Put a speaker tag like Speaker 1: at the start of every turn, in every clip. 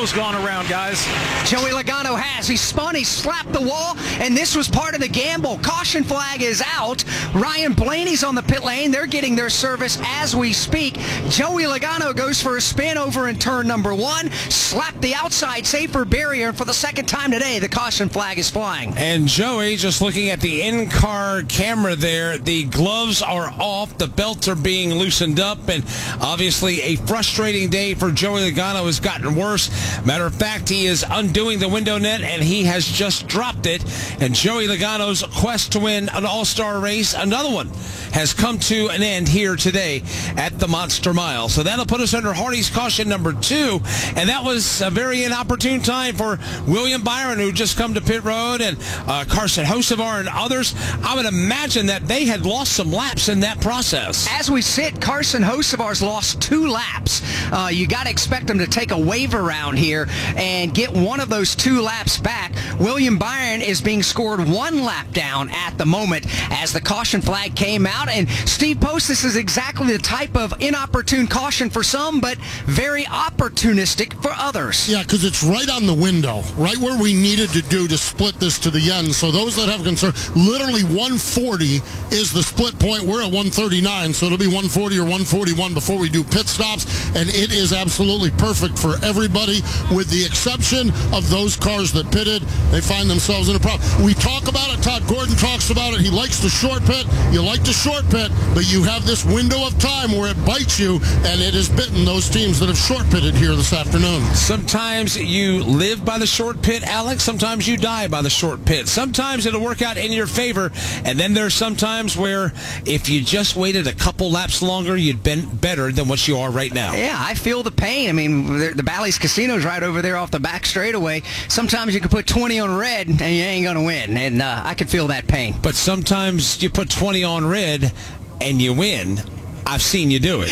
Speaker 1: Logano's gone around, guys.
Speaker 2: Joey Logano has. He spun, he slapped the wall, and this was part of the gamble. Caution flag is out. Ryan Blaney's on the pit lane. They're getting their service as we speak. Joey Logano goes for a spin over in turn number 1, slapped the outside safer barrier, and for the second time today, the caution flag is flying.
Speaker 3: And Joey, just looking at the in-car camera there, the gloves are off, the belts are being loosened up, and obviously a frustrating day for Joey Logano has gotten worse. Matter of fact, he is undoing the window net, and he has just dropped it. And Joey Logano's quest to win an all-star race, another one, has come to an end here today at the Monster Mile. So that'll put us under Hardy's caution number 2, and that was a very inopportune time for William Byron, who just come to pit road, and Carson Hocevar and others. I would imagine that they had lost some laps in that process.
Speaker 2: As we sit, Carson Hocevar's lost 2 laps. You got to expect him to take a wave around here and get one of those 2 laps back. William Byron is being scored 1 lap down at the moment as the caution flag came out. And Steve Post, this is exactly the type of inopportune caution for some, but very opportunistic for others.
Speaker 4: Yeah, because it's right on the window, right where we needed to do to split this to the end. So those that have concern, literally 140 is the split point. We're at 139, so it'll be 140 or 141 before we do pit stops, and it is absolutely perfect for everybody, with the exception of those cars that pitted. They find themselves in a problem. We talk about it. Todd Gordon talks about it. He likes the short pit. You like the short pit, but you have this window of time where it bites you, and it has bitten those teams that have short pitted here this afternoon.
Speaker 3: Sometimes you live by the short pit, Alex. Sometimes you die by the short pit. Sometimes it'll work out in your favor, and then there's some times where if you just waited a couple laps longer, you'd been better than what you are right now.
Speaker 2: Yeah, I feel the pain. I mean, the Bally's Casino's right over there off the back straightaway. Sometimes you can put 20 on red and you ain't going to win, and I can feel that pain.
Speaker 3: But sometimes you put 20 on red and you win. I've seen you do it.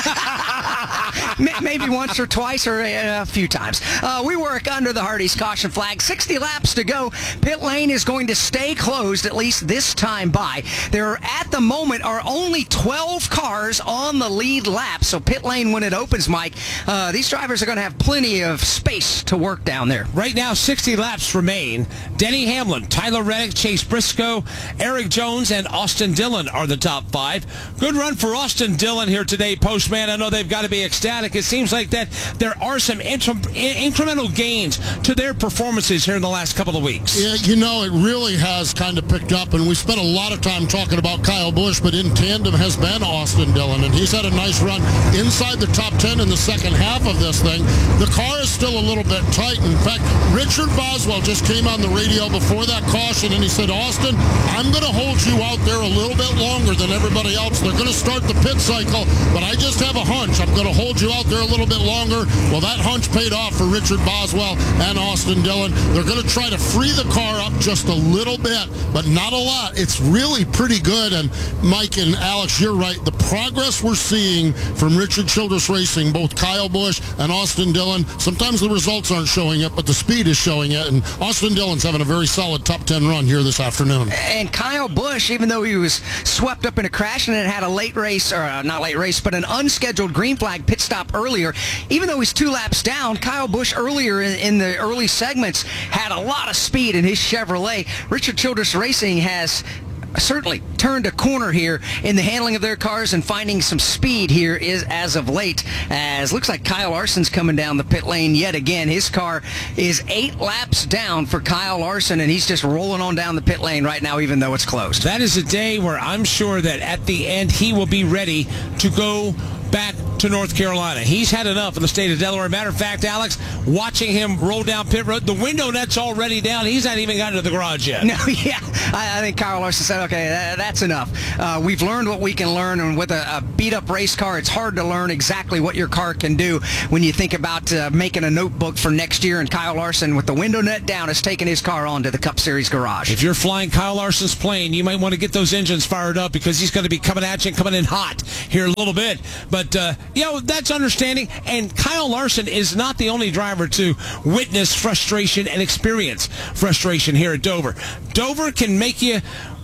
Speaker 2: Maybe once or twice or a few times. We work under the Hardy's caution flag. 60 laps to go. Pit lane is going to stay closed, at least this time by. There, at the moment, are only 12 cars on the lead lap. So pit lane, when it opens, Mike, these drivers are going to have plenty of space to work down there.
Speaker 3: Right now, 60 laps remain. Denny Hamlin, Tyler Reddick, Chase Briscoe, Eric Jones, and Austin Dillon are the top 5. Good run for Austin Dillon here today, Postman. I know they've got to be ecstatic. It seems like that there are some incremental gains to their performances here in the last couple of weeks.
Speaker 4: Yeah, you know, it really has kind of picked up, and we spent a lot of time talking about Kyle Busch, but in tandem has been Austin Dillon, and he's had a nice run inside the top 10 in the second half of this thing. The car is still a little bit tight. In fact, Richard Boswell just came on the radio before that caution, and he said, Austin, I'm going to hold you out there a little bit longer than everybody else. They're going to start the pit cycle, but I just have a hunch. I'm going to hold you out there a little bit longer. Well, that hunch paid off for Richard Boswell and Austin Dillon. They're going to try to free the car up just a little bit, but not a lot. It's really pretty good, and Mike and Alex, you're right. The progress we're seeing from Richard Childress Racing, both Kyle Busch and Austin Dillon, sometimes the results aren't showing it, but the speed is showing it, and Austin Dillon's having a very solid top 10 run here this afternoon.
Speaker 2: And Kyle Busch, even though he was swept up in a crash and it had a late race, or not late race, but an unscheduled green flag pit stop earlier, even though he's 2 laps down, Kyle Busch earlier in the early segments had a lot of speed in his Chevrolet. Richard Childress Racing has certainly turned a corner here in the handling of their cars and finding some speed here as of late, as looks like Kyle Larson's coming down the pit lane yet again. His car is 8 laps down for Kyle Larson, and he's just rolling on down the pit lane right now, even though it's closed.
Speaker 3: That is a day where I'm sure that at the end he will be ready to go back to North Carolina. He's had enough in the state of Delaware. Matter of fact, Alex, watching him roll down pit road, the window net's already down. He's not even gotten to the garage yet.
Speaker 2: No, yeah. I think Kyle Larson said, okay, that's enough. We've learned what we can learn, and with a beat-up race car, it's hard to learn exactly what your car can do when you think about making a notebook for next year, and Kyle Larson, with the window net down, has taken his car on to the Cup Series garage.
Speaker 3: If you're flying Kyle Larson's plane, you might want to get those engines fired up, because he's going to be coming at you and coming in hot here a little bit. But, that's understanding, and Kyle Larson is not the only driver to witness frustration and experience frustration here at Dover. Dover can make you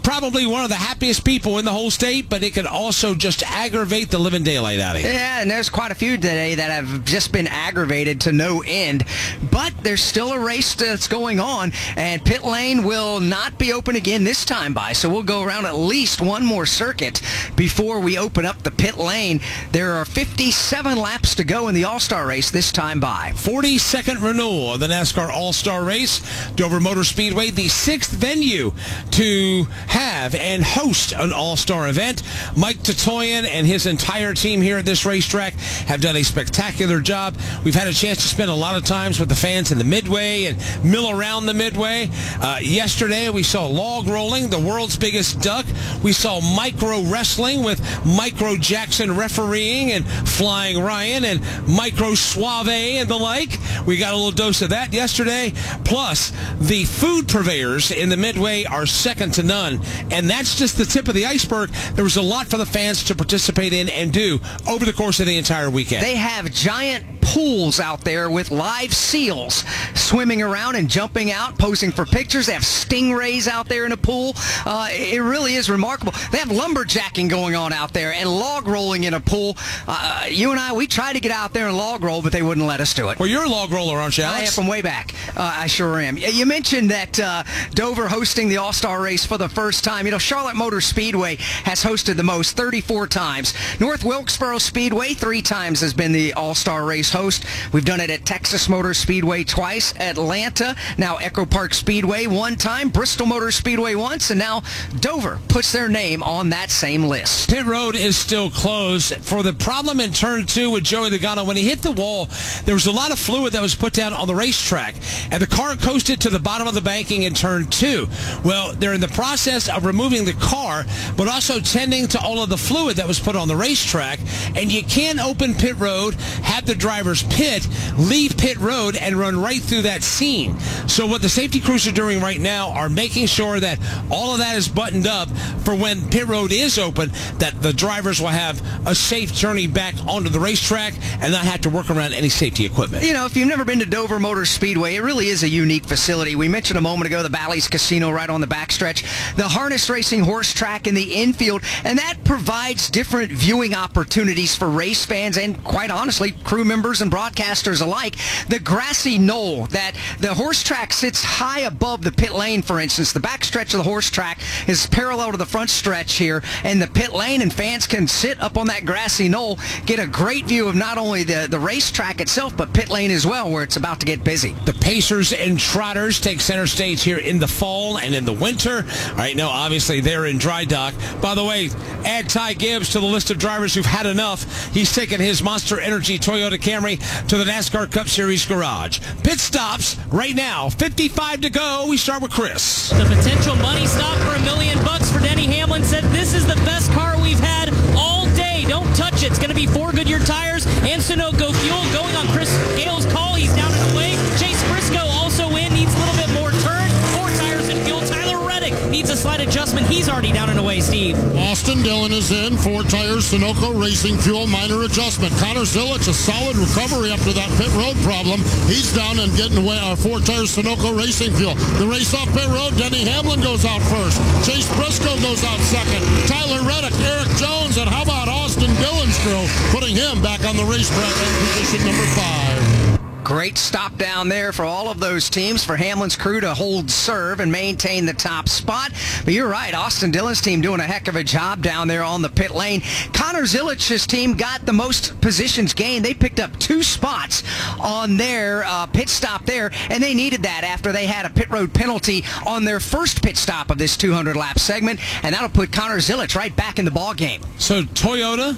Speaker 3: probably one of the happiest people in the whole state, but it could also just aggravate the living daylight out of you.
Speaker 2: Yeah, and there's quite a few today that have just been aggravated to no end. But there's still a race that's going on, and pit lane will not be open again this time by. So we'll go around at least one more circuit before we open up the pit lane. There are 57 laps to go in the All-Star race this time by.
Speaker 3: 42nd renewal of the NASCAR All-Star Race. Dover Motor Speedway, the 6th venue to have and host an All-Star event. Mike Tatoyan and his entire team here at this racetrack have done a spectacular job. We've had a chance to spend a lot of times with the fans in the Midway and mill around the Midway. Yesterday we saw log rolling, the world's biggest duck. We saw micro wrestling with Micro Jackson refereeing and Flying Ryan and Micro Suave and the like. We got a little dose of that yesterday. Plus, the food purveyors in the Midway are second to none. And that's just the tip of the iceberg. There was a lot for the fans to participate in and do over the course of the entire weekend.
Speaker 2: They have giant pools out there with live seals swimming around and jumping out, posing for pictures. They have stingrays out there in a pool. It really is remarkable. They have lumberjacking going on out there and log rolling in a pool. You and I, we tried to get out there and log roll, but they wouldn't let us do it.
Speaker 3: Well, you're a log roller, aren't you, Alex?
Speaker 2: I am from way back. I sure am. You mentioned that Dover hosting the All-Star race for the first time. You know, Charlotte Motor Speedway has hosted the most, 34 times. North Wilkesboro Speedway 3 times has been the All-Star race host. We've done it at Texas Motor Speedway twice, Atlanta, now Echo Park Speedway 1 time, Bristol Motor Speedway once, and now Dover puts their name on that same list.
Speaker 3: Pit road is still closed for the problem in turn 2 with Joey Logano. When he hit the wall, there was a lot of fluid that was put down on the racetrack, and the car coasted to the bottom of the banking in turn 2. Well, they're in the process of removing the car, but also tending to all of the fluid that was put on the racetrack, and you can't open pit road, have the drivers pit, leave pit road, and run right through that scene. So what the safety crews are doing right now are making sure that all of that is buttoned up for when pit road is open, that the drivers will have a safe journey back onto the racetrack and not have to work around any safety equipment.
Speaker 2: You know, if you've never been to Dover Motor Speedway, it really is a unique facility. We mentioned a moment ago the Bally's Casino right on the backstretch, the harness racing horse track in the infield, and that provides different viewing opportunities for race fans and, quite honestly, crew members and broadcasters alike. The grassy knoll that the horse track sits high above the pit lane, for instance. The backstretch of the horse track is parallel to the front stretch here, and the pit lane, and fans can sit up on that grassy knoll, get a great view of not only the racetrack itself, but pit lane as well, where it's about to get busy.
Speaker 3: The Pacers and Trotters take center stage here in the fall and in the winter. Right now, obviously, they're in dry dock. By the way, add Ty Gibbs to the list of drivers who've had enough. He's taken his Monster Energy Toyota Camry to the NASCAR Cup Series garage. Pit stops right now. 55 to go. We start with Chris.
Speaker 1: The potential money stop for $1 million for Denny Hamlin said this is the best car we've had all day. Don't touch it. It's going to be 4 Goodyear tires and Sunoco fuel. Going on Chris Gale's call. He's down and away. Chase Briscoe also in. Needs a little bit more turn. 4 tires and fuel. Tyler Reddick needs a slight adjustment. He's already down and away, Steve.
Speaker 4: Austin Dillon is in. 4 tires, Sunoco Racing Fuel, minor adjustment. Connor Zilic, a solid recovery after that pit road problem. He's down and getting away. 4 tires, Sunoco Racing Fuel. The race off pit road, Denny Hamlin goes out first. Chase Briscoe goes out second. Tyler Reddick, Eric Jones, and how about Austin Dillon's crew, putting him back on the racetrack in position number 5.
Speaker 2: Great stop down there for all of those teams, for Hamlin's crew to hold serve and maintain the top spot. But you're right, Austin Dillon's team doing a heck of a job down there on the pit lane. Connor Zilic's team got the most positions gained. They picked up 2 spots on their pit stop there, and they needed that after they had a pit road penalty on their first pit stop of this 200-lap segment, and that'll put Connor Zilic right back in the ball game.
Speaker 3: So Toyota.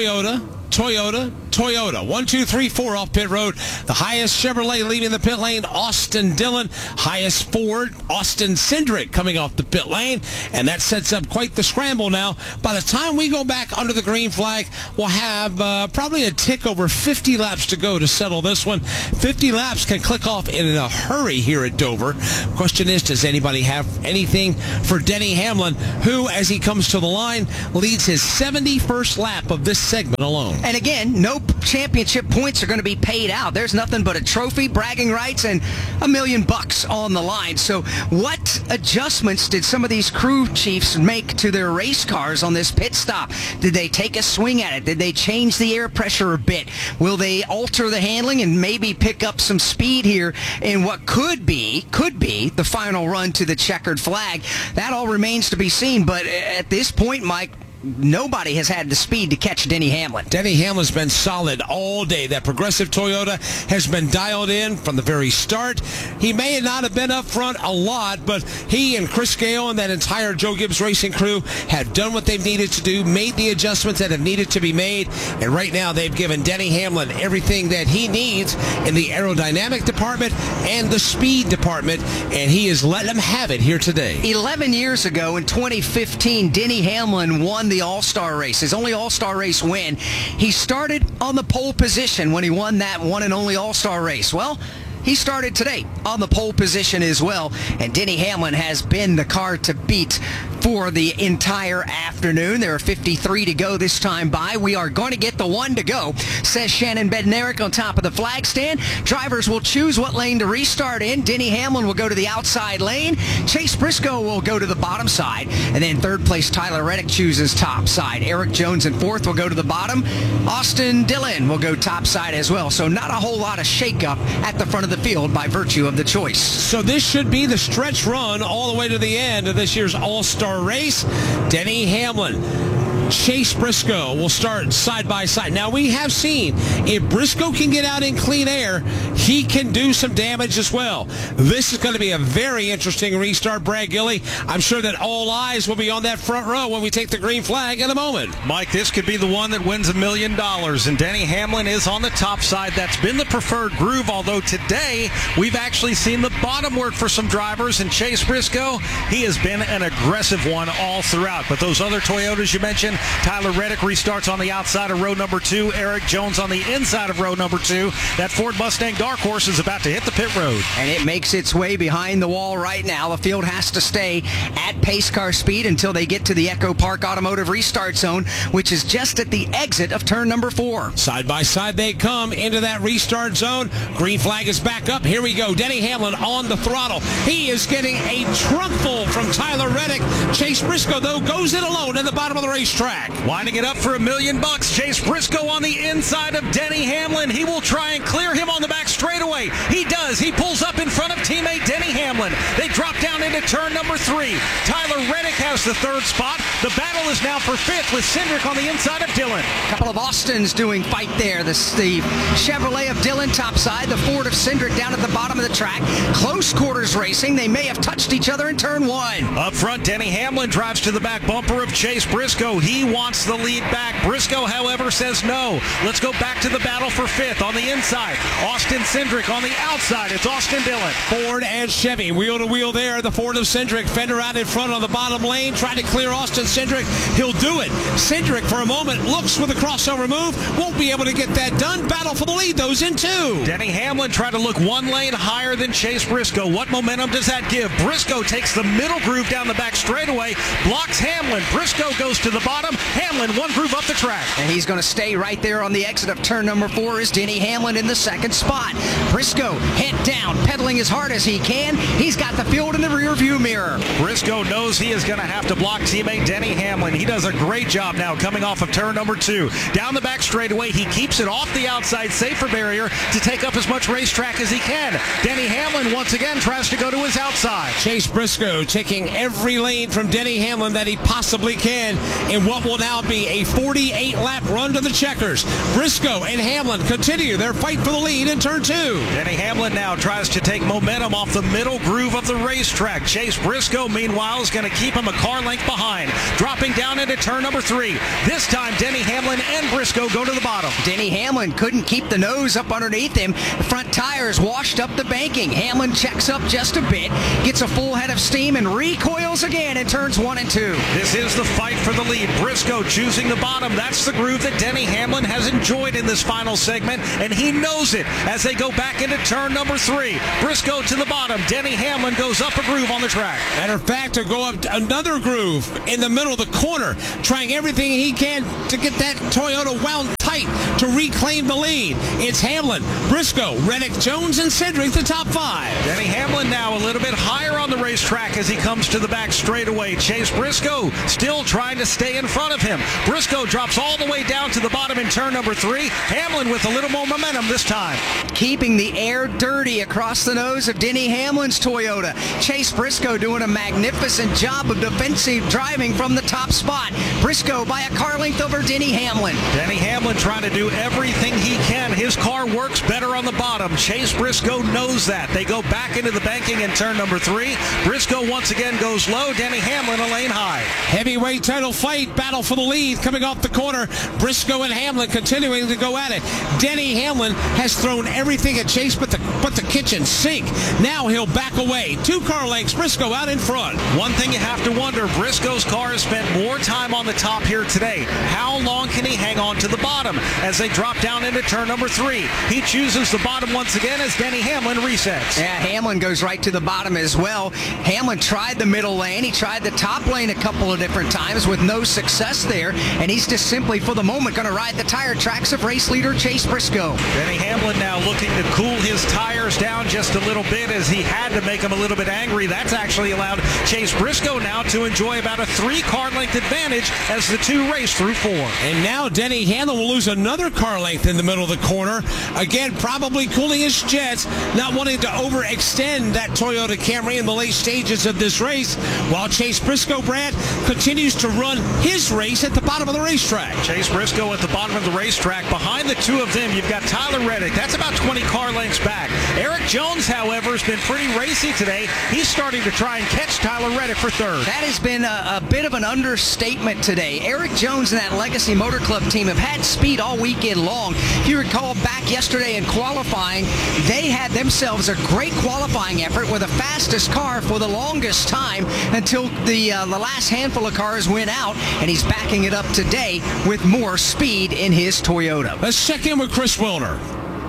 Speaker 3: 1, 2, 3, 4 off pit road. The highest Chevrolet leaving the pit lane, Austin Dillon. Highest Ford, Austin Cindric coming off the pit lane. And that sets up quite the scramble now. By the time we go back under the green flag, we'll have probably a tick over 50 laps to go to settle this one. 50 laps can click off in a hurry here at Dover. Question is, does anybody have anything for Denny Hamlin, who, as he comes to the line, leads his 71st lap of this segment alone?
Speaker 2: And again, no championship points are going to be paid out. There's nothing but a trophy, bragging rights, and $1 million on the line. So what adjustments did some of these crew chiefs make to their race cars on this pit stop? Did they take a swing at it? Did they change the air pressure a bit? Will they alter the handling and maybe pick up some speed here in what could be the final run to the checkered flag? That all remains to be seen. But at this point, Mike, nobody has had the speed to catch Denny Hamlin.
Speaker 3: Denny Hamlin's been solid all day. That Progressive Toyota has been dialed in from the very start. He may not have been up front a lot, but he and Chris Gale and that entire Joe Gibbs Racing crew have done what they've needed to do, made the adjustments that have needed to be made, and right now they've given Denny Hamlin everything that he needs in the aerodynamic department and the speed department, and he is letting them have it here today.
Speaker 2: 11 years ago in 2015, Denny Hamlin won the All-Star race, his only All-Star race win. He started on the pole position when he won that one and only All-Star race. Well, he started today on the pole position as well, and Denny Hamlin has been the car to beat for the entire afternoon. There are 53 to go this time by. We are going to get the one to go, says Shannon Bednarik on top of the flag stand. Drivers will choose what lane to restart in. Denny Hamlin will go to the outside lane. Chase Briscoe will go to the bottom side. And then third place, Tyler Reddick chooses top side. Eric Jones in fourth will go to the bottom. Austin Dillon will go top side as well. So not a whole lot of shakeup at the front of the field by virtue of the choice.
Speaker 3: So this should be the stretch run all the way to the end of this year's All-Star race. Denny Hamlin, Chase Briscoe will start side by side. Now, we have seen if Briscoe can get out in clean air, he can do some damage as well. This is going to be a very interesting restart, Brad Gilly. I'm sure that all eyes will be on that front row when we take the green flag in a moment.
Speaker 5: Mike, this could be the one that wins $1 million, and Denny Hamlin is on the top side. That's been the preferred groove, although today we've actually seen the bottom work for some drivers, and Chase Briscoe, he has been an aggressive one all throughout. But those other Toyotas you mentioned, Tyler Reddick restarts on the outside of row number 2. Eric Jones on the inside of row number 2. That Ford Mustang Dark Horse is about to hit the pit road.
Speaker 2: And it makes its way behind the wall right now. The field has to stay at pace car speed until they get to the Echo Park Automotive Restart Zone, which is just at the exit of turn number 4.
Speaker 3: Side by side they come into that restart zone. Green flag is back up. Here we go. Denny Hamlin on the throttle. He is getting a trunk full from Tyler Reddick. Chase Briscoe, though, goes it alone at the bottom of the racetrack.
Speaker 5: Winding it up for $1 million. Chase Briscoe on the inside of Denny Hamlin. He will try and clear him on the back straightaway. He does. He pulls up in front of teammate Denny Hamlin. They drop down into turn number 3. Tyler Reddick has the third spot. The battle is now for 5th with Cindric on the inside of Dillon.
Speaker 2: A couple of Austins doing fight there. The Chevrolet of Dillon topside, the Ford of Cindric down at the bottom of the track. Close quarters racing. They may have touched each other in turn 1.
Speaker 5: Up front, Denny Hamlin drives to the back bumper of Chase Briscoe. He wants the lead back. Briscoe, however, says no. Let's go back to the battle for 5th on the inside. Austin Cindric on the outside. It's Austin Dillon.
Speaker 3: Ford and Chevy, wheel to wheel there. The Ford of Cindric, fender out in front on the bottom lane, trying to clear Austin Cindric. He'll do it. Cindric, for a moment, looks for the crossover move. Won't be able to get that done. Battle for the lead, those in 2.
Speaker 5: Denny Hamlin tried to look one lane higher than Chase Briscoe. What momentum does that give? Briscoe takes the middle groove down the back straightaway, blocks Hamlin. Briscoe goes to the bottom. Hamlin one groove up the track.
Speaker 2: And he's going to stay right there on the exit of turn number 4 is Denny Hamlin in the second spot. Briscoe head down, pedaling as hard as he can. He's got the field in the rear view mirror.
Speaker 5: Briscoe knows he is going to have to block teammate Denny Hamlin. He does a great job now coming off of turn number 2. Down the back straightaway, he keeps it off the outside safer barrier to take up as much racetrack as he can. Denny Hamlin once again tries to go to his outside.
Speaker 3: Chase Briscoe taking every lane from Denny Hamlin that he possibly can in what will now be a 48-lap run to the checkers. Briscoe and Hamlin continue their fight for the lead in turn 2.
Speaker 5: Denny Hamlin now tries to take momentum off the middle groove of the racetrack. Chase Briscoe, meanwhile, is going to keep him a car length behind. Dropping down into turn number 3. This time, Denny Hamlin and Briscoe go to the bottom.
Speaker 2: Denny Hamlin couldn't keep the nose up underneath him. The front tires washed up the banking. Hamlin checks up just a bit, gets a full head of steam, and recoils again in turns 1 and 2.
Speaker 5: This is the fight for the lead. Briscoe choosing the bottom. That's the groove that Denny Hamlin has enjoyed in this final segment, and he knows it as they go back into turn number 3. Briscoe to the bottom. Denny Hamlin goes up a groove on the track.
Speaker 3: Matter of fact, to go up another groove in the middle of the corner, trying everything he can to get that Toyota wound tight fight to reclaim the lead. It's Hamlin, Briscoe, Reddick, Jones, and Cindric, the top 5.
Speaker 5: Denny Hamlin now a little bit higher on the racetrack as he comes to the back straightaway. Chase Briscoe still trying to stay in front of him. Briscoe drops all the way down to the bottom in turn number 3. Hamlin with a little more momentum this time.
Speaker 2: Keeping the air dirty across the nose of Denny Hamlin's Toyota. Chase Briscoe doing a magnificent job of defensive driving from the top spot. Briscoe by a car length over Denny Hamlin.
Speaker 5: Denny Hamlin trying to do everything he can. His car works better on the bottom. Chase Briscoe knows that. They go back into the banking in turn number 3. Briscoe once again goes low. Denny Hamlin a lane high.
Speaker 3: Heavyweight title fight, battle for the lead coming off the corner. Briscoe and Hamlin continuing to go at it. Denny Hamlin has thrown everything at Chase but the kitchen sink. Now he'll back away. 2 car lengths, Briscoe out in front.
Speaker 5: One thing you have to wonder, Briscoe's car has spent more time on the top here today. How long can he hang on to the bottom as they drop down into turn number 3? He chooses the bottom once again as Denny Hamlin resets.
Speaker 2: Yeah, Hamlin goes right to the bottom as well. Hamlin tried the middle lane. He tried the top lane a couple of different times with no success there, and he's just simply, for the moment, going to ride the tire tracks of race leader Chase Briscoe.
Speaker 5: Denny Hamlin now looking to cool his tires down just a little bit as he had to make him a little bit angry. That's actually allowed Chase Briscoe now to enjoy about a 3-car length advantage as the 2 race through 4.
Speaker 3: And now Denny Hamlin will lose another car length in the middle of the corner. Again, probably cooling his jets, not wanting to overextend that Toyota Camry in the late stages of this race, while Chase Briscoe, Brad, continues to run his race at the bottom of the racetrack.
Speaker 5: Chase Briscoe at the bottom of the racetrack. Behind the 2 of them, you've got Tyler Reddick. That's about 20 car lengths back. Eric Jones, however, has been pretty racy today. He's starting to try and catch Tyler Reddick for 3rd.
Speaker 2: That has been a bit of an understatement today. Eric Jones and that Legacy Motor Club team have had speed all weekend long. If you recall back yesterday in qualifying, they had themselves a great qualifying effort with the fastest car for the longest time until the last handful of cars went out, and he's backing it up today with more speed in his Toyota.
Speaker 3: Let's check in with Chris Wilner.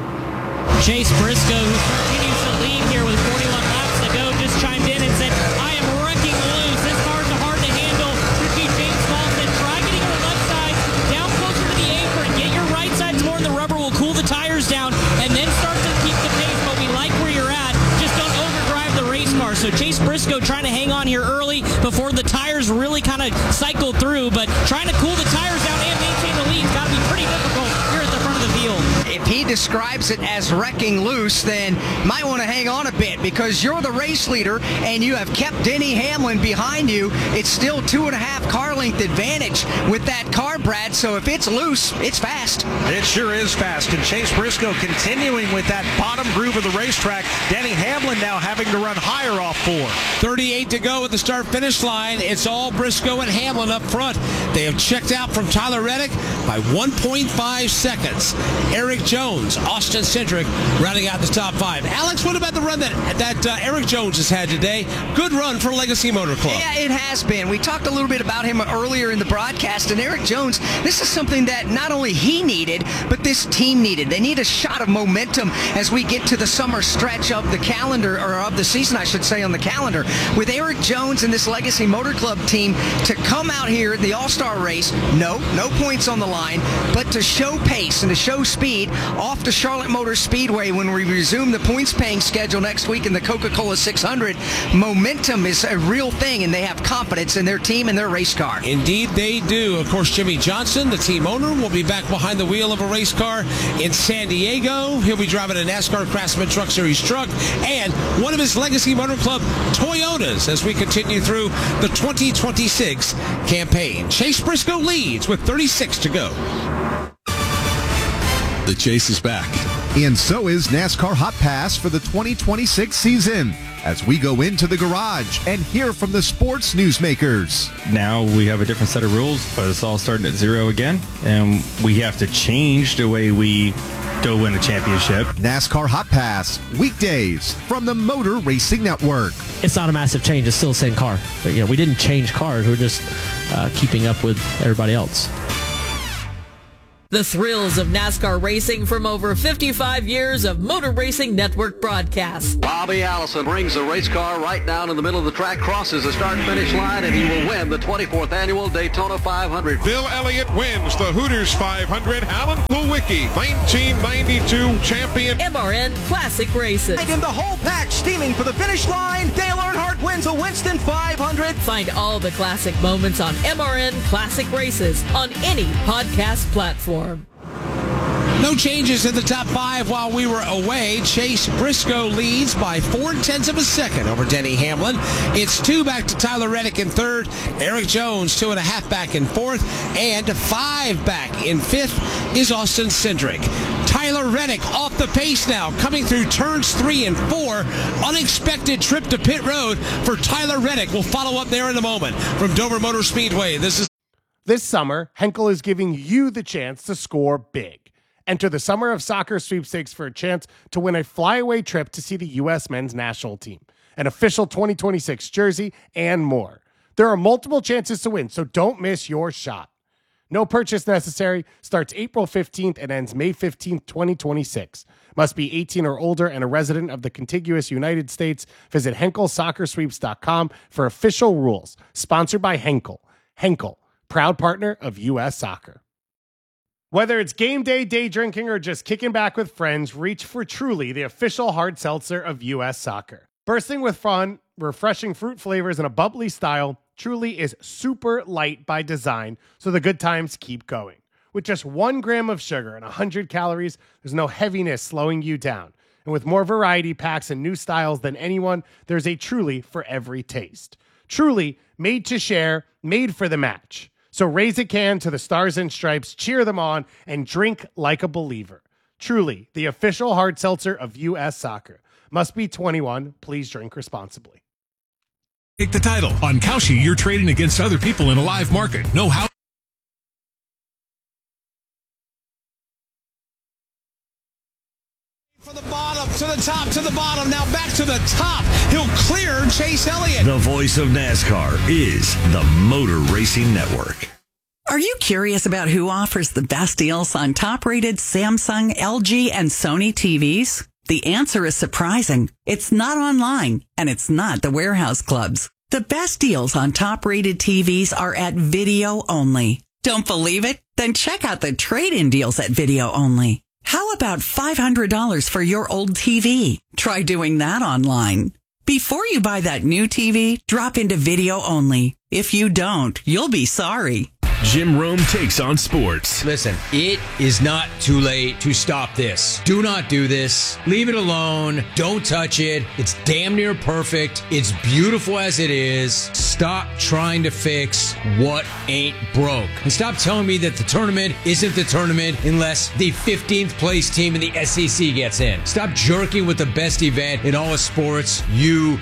Speaker 1: Chase Briscoe, who continues to lead here with 41 laps to go, just chimed in and said, I am wrecking loose. This car's hard to handle. Ricky James Paul said, try getting your left side down closer to the apron. Get your right sides more in the rubber. We'll cool the tires down and then start to keep the pace. But we like where you're at. Just don't overdrive the race car. So Chase Briscoe trying to hang on here early before the tires really kind of cycle through. But trying to cool the tires down and maintain the lead has got to be pretty difficult here at the front of the field.
Speaker 2: If he describes it as wrecking loose, then might want to hang on a bit because you're the race leader and you have kept Denny Hamlin behind you. It's still 2.5 car length advantage with that car, Brad. So if it's loose, it's fast.
Speaker 5: It sure is fast. And Chase Briscoe continuing with that bottom groove of the racetrack. Denny Hamlin now having to run higher off 4.
Speaker 3: 38 to go at the start-finish line. It's all Briscoe and Hamlin up front. They have checked out from Tyler Reddick by 1.5 seconds. Eric Jones, Austin Cindric rounding out the top 5. Alex, what about the run that Eric Jones has had today? Good run for Legacy Motor Club.
Speaker 2: Yeah, it has been. We talked a little bit about him earlier in the broadcast, and Eric Jones, this is something that not only he needed, but this team needed. They need a shot of momentum as we get to the summer stretch of the calendar, or of the season, I should say, on the calendar. With Eric Jones and this Legacy Motor Club team to come out here in the All-Star race, no points on the line, but to show pace and to show speed off to Charlotte Motor Speedway when we resume the points-paying schedule next week in the Coca-Cola 600. Momentum is a real thing, and they have confidence in their team and their race car.
Speaker 3: Indeed, they do. Of course, Jimmy Johnson, the team owner, will be back behind the wheel of a race car in San Diego. He'll be driving a NASCAR Craftsman Truck Series truck and one of his Legacy Motor Club Toyotas as we continue through the 2026 campaign. Chase Briscoe leads with 36 to go.
Speaker 6: The chase is back.
Speaker 7: And so is NASCAR Hot Pass for the 2026 season, as we go into the garage and hear from the sports newsmakers.
Speaker 8: Now we have a different set of rules, but it's all starting at 0 again, and we have to change the way we go win a championship.
Speaker 7: NASCAR Hot Pass, weekdays from the Motor Racing Network.
Speaker 9: It's not a massive change. It's still the same car. But, we didn't change cars. We're just keeping up with everybody else.
Speaker 6: The thrills of NASCAR racing from over 55 years of Motor Racing Network broadcasts.
Speaker 10: Bobby Allison brings the race car right down in the middle of the track, crosses the start-finish line, and he will win the 24th annual Daytona 500.
Speaker 11: Bill Elliott wins the Hooters 500. Alan Kulwicki, 1992 champion.
Speaker 6: MRN Classic Races.
Speaker 12: And in the whole pack, steaming for the finish line, Dale Earnhardt wins a Winston 500.
Speaker 6: Find all the classic moments on MRN Classic Races on any podcast platform.
Speaker 3: No changes in the top 5 while we were away. Chase Briscoe leads by 0.4 of a second over Denny Hamlin. It's 2 back to Tyler Reddick in 3rd. Eric Jones 2.5 back in 4th. And 5 back in 5th is Austin Cindric. Tyler Reddick off the pace now, coming through turns 3 and 4. Unexpected trip to pit road for Tyler Reddick. We'll follow up there in a moment. From Dover Motor Speedway,
Speaker 13: This summer, Henkel is giving you the chance to score big. Enter the Summer of Soccer sweepstakes for a chance to win a flyaway trip to see the U.S. men's national team, an official 2026 jersey, and more. There are multiple chances to win, so don't miss your shot. No purchase necessary, starts April 15th and ends May 15th, 2026. Must be 18 or older and a resident of the contiguous United States. Visit HenkelSoccerSweeps.com for official rules. Sponsored by Henkel. Henkel, proud partner of U.S. Soccer. Whether it's game day, day drinking, or just kicking back with friends, reach for Truly, the official hard seltzer of U.S. Soccer. Bursting with fun, refreshing fruit flavors, and a bubbly style, Truly is super light by design, so the good times keep going. With just 1 gram of sugar and 100 calories, there's no heaviness slowing you down. And with more variety packs and new styles than anyone, there's a Truly for every taste. Truly, made to share, made for the match. So raise a can to the Stars and Stripes, cheer them on, and drink like a believer. Truly, the official hard seltzer of U.S. Soccer. Must be 21. Please drink responsibly.
Speaker 14: Take the title. On Kalshi, you're trading against other people in a live market. Know how.
Speaker 3: From the bottom to the top to the bottom. Now back to the top. He'll clear Chase Elliott.
Speaker 15: The voice of NASCAR is the Motor Racing Network.
Speaker 16: Are you curious about who offers the best deals on top-rated Samsung, LG, and Sony TVs? The answer is surprising. It's not online, and it's not the warehouse clubs. The best deals on top-rated TVs are at Video Only. Don't believe it? Then check out the trade-in deals at Video Only. How about $500 for your old TV? Try doing that online. Before you buy that new TV, drop into Video Only. If you don't, you'll be sorry.
Speaker 15: Jim Rome takes on sports.
Speaker 17: Listen, it is not too late to stop this. Do not do this. Leave it alone. Don't touch it. It's damn near perfect. It's beautiful as it is. Stop trying to fix what ain't broke. And stop telling me that the tournament isn't the tournament unless the 15th place team in the SEC gets in. Stop jerking with the best event in all of sports, you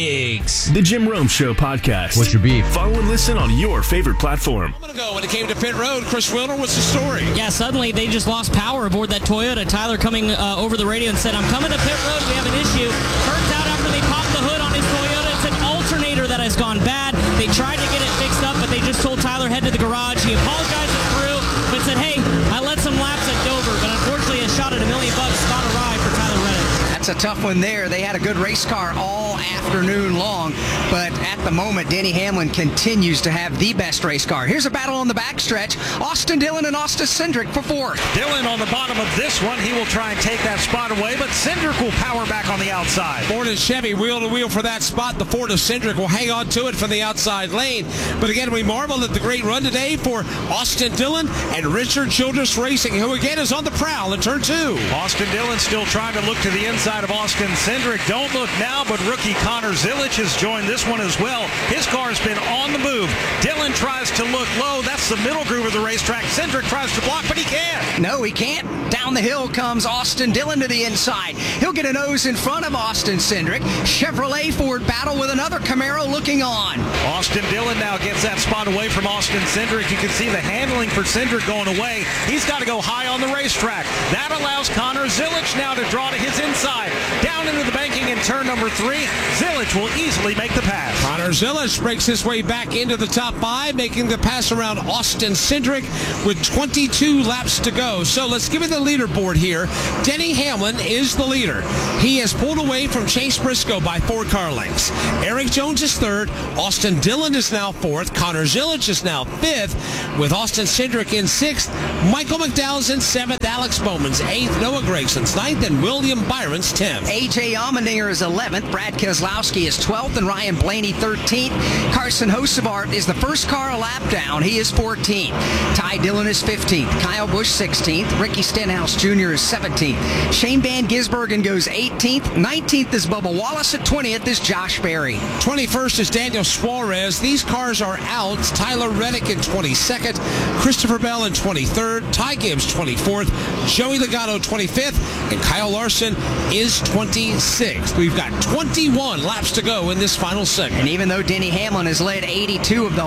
Speaker 17: pigs.
Speaker 15: The Jim Rome Show podcast.
Speaker 17: What's your beef?
Speaker 15: Follow and listen on your favorite platform.
Speaker 3: When it came to pit road, Chris Wilder, what's the story?
Speaker 1: Yeah, suddenly they just lost power aboard that Toyota. Tyler coming over the radio and said, I'm coming to pit road, we have an issue. Turns out after they popped the hood on his Toyota, it's an alternator that has gone bad. They tried to get it fixed up, but they just told Tyler, head to the garage. He apologized to the crew, but said, hey, I led some laps at Dover, but unfortunately a shot at $1 million spot a ride for Tyler Reddick.
Speaker 2: That's a tough one there. They had a good race car all afternoon long, but at the moment, Denny Hamlin continues to have the best race car. Here's a battle on the backstretch. Austin Dillon and Austin Cindric for 4th.
Speaker 5: Dillon on the bottom of this one. He will try and take that spot away, but Cindric will power back on the outside.
Speaker 3: Ford and Chevy wheel to wheel for that spot. The Ford of Cindric will hang on to it from the outside lane. But again, we marvel at the great run today for Austin Dillon and Richard Childress Racing, who again is on the prowl in turn 2.
Speaker 5: Austin Dillon still trying to look to the inside of Austin Cindric. Don't look now, but rookie Connor Zilic has joined this one as well. His car's been on the move. Dillon tries to look low. That's the middle groove of the racetrack. Cindric tries to block, but he can't.
Speaker 2: No, he can't. Down the hill comes Austin Dillon to the inside. He'll get a nose in front of Austin Cindric. Chevrolet Ford battle with another Camaro looking on.
Speaker 5: Austin Dillon now gets that spot away from Austin Cindric. You can see the handling for Cindric going away. He's got to go high on the racetrack. That allows Connor Zilic now to draw to his inside. inside. Down into the banking in turn number 3. Zilic will easily make the pass.
Speaker 3: Connor Zilic breaks his way back into the top 5, making the pass around Austin Cindric with 22 laps to go. So let's give you the leaderboard here. Denny Hamlin is the leader. He has pulled away from Chase Briscoe by 4 car lengths. Eric Jones is 3rd. Austin Dillon is now 4th. Connor Zilic is now 5th, with Austin Cindric in 6th. Michael McDowell's in 7th. Alex Bowman's 8th. Noah Gragson's 9th. And William Byron's 10th.
Speaker 2: A.J. Allmendinger is 11th. Brad Keselowski is 12th. And Ryan Blaney 13th. Carson Hocevar is the first car a lap down. He is 14th. Ty Dillon is 15th. Kyle Busch 16th. Ricky Stenhouse Jr. is 17th. Shane Van Gisbergen goes 18th. 19th is Bubba Wallace. At 20th is Josh Berry.
Speaker 3: 21st is Daniel Suarez. These cars are out. Tyler Reddick in 22nd. Christopher Bell in 23rd. Ty Gibbs 24th. Joey Logano 25th. And Kyle Larson is 26th. We've got 21 laps to go in this final segment.
Speaker 2: And even though Denny Hamlin has led 82 of the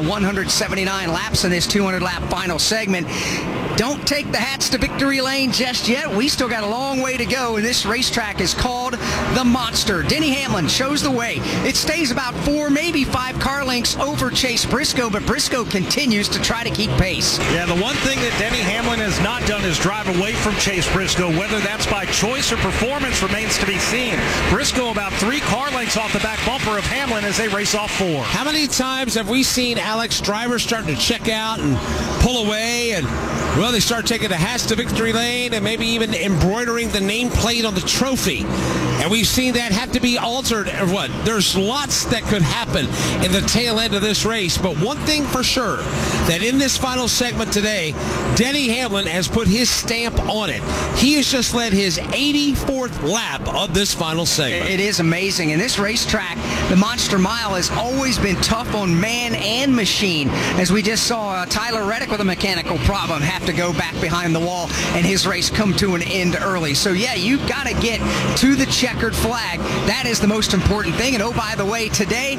Speaker 2: 179 laps in this 200-lap final segment, don't take the hats to victory lane just yet. We still got a long way to go, and this racetrack is called the Monster. Denny Hamlin shows the way. It stays about 4, maybe 5 car lengths over Chase Briscoe, but Briscoe continues to try to keep pace.
Speaker 5: Yeah, the one thing that Denny Hamlin has not done is drive away from Chase Briscoe. Whether that's by choice or performance remains to be seen. Briscoe about 3 car lengths off the back bumper of Hamlin as they race off 4.
Speaker 3: How many times have we seen Alex drivers starting to check out and pull away, and well, they start taking the hats to victory lane and maybe even embroidering the nameplate on the trophy. And we've seen that have to be altered. There's lots that could happen in the tail end of this race. But one thing for sure, that in this final segment today, Denny Hamlin has put his stamp on it. He has just led his 84th lap of this final segment.
Speaker 2: It is amazing. In this racetrack, the Monster Mile has always been tough on man and machine. As we just saw Tyler Reddick with a mechanical problem have to go back behind the wall and his race come to an end early. So yeah, you've got to get to the checkered flag. That is the most important thing. And oh, by the way, today,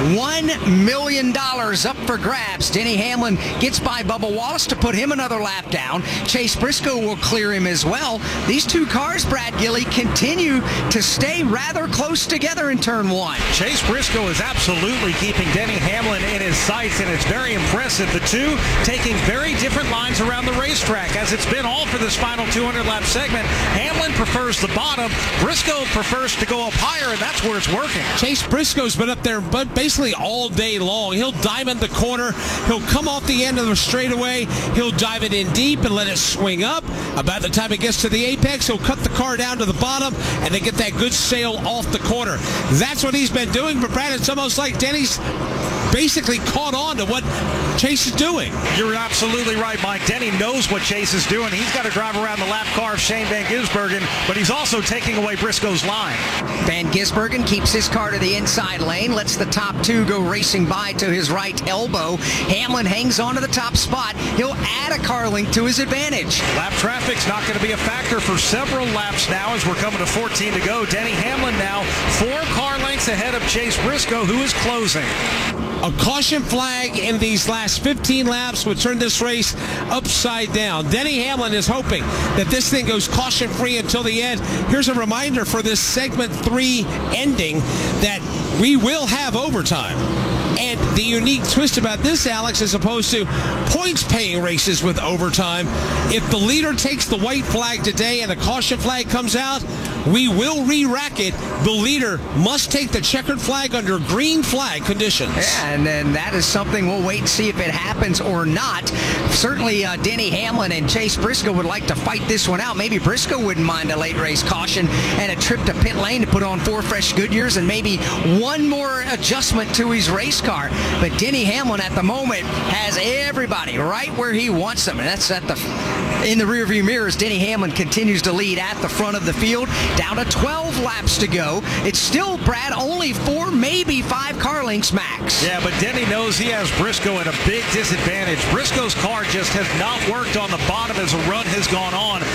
Speaker 2: $1 million up for grabs. Denny Hamlin gets by Bubba Wallace to put him another lap down. Chase Briscoe will clear him as well. These 2 cars, Brad Gilly, continue to stay rather close together in turn 1.
Speaker 5: Chase Briscoe is absolutely keeping Denny Hamlin in his sights, and it's very impressive. The 2 taking very different lines around the racetrack, as it's been all for this final 200-lap segment. Hamlin prefers the bottom. Briscoe prefers to go up higher, and that's where it's working.
Speaker 3: Chase Briscoe's been up there but basically all day long. He'll diamond the corner. He'll come off the end of the straightaway. He'll dive it in deep and let it swing up. About the time it gets to the apex, he'll cut the car down to the bottom and then get that good sail off the corner. That's what he's been doing. But Brad, it's almost like Denny's basically caught on to what Chase is doing.
Speaker 5: You're absolutely right, Mike. Denny knows what Chase is doing. He's got to drive around the lap car of Shane Van Gisbergen, but he's also taking away Briscoe's line.
Speaker 2: Van Gisbergen keeps his car to the inside lane, lets the top 2 go racing by to his right elbow. Hamlin hangs on to the top spot. He'll add a car length to his advantage.
Speaker 5: Lap traffic's not going to be a factor for several laps now as we're coming to 14 to go. Denny Hamlin now 4 car lengths ahead of Chase Briscoe, who is closing.
Speaker 3: A caution flag in these last 15 laps would turn this race upside down. Denny Hamlin is hoping that this thing goes caution-free until the end. Here's a reminder for this segment 3 ending that we will have overtime. And the unique twist about this, Alex, as opposed to points-paying races with overtime, if the leader takes the white flag today and a caution flag comes out, we will re-rack it. The leader must take the checkered flag under green flag conditions.
Speaker 2: Yeah, and then that is something we'll wait and see if it happens or not. Certainly, Denny Hamlin and Chase Briscoe would like to fight this one out. Maybe Briscoe wouldn't mind a late race caution and a trip to pit lane to put on 4 fresh Goodyears and maybe one more adjustment to his race car. But Denny Hamlin at the moment has everybody right where he wants them, and that's in the rearview mirrors. Denny Hamlin continues to lead at the front of the field. Down to 12 laps to go. It's still, Brad, only 4, maybe 5 car lengths max.
Speaker 5: Yeah, but Denny knows he has Briscoe at a big disadvantage. Briscoe's car just has not worked on the bottom as a run has gone on. Denny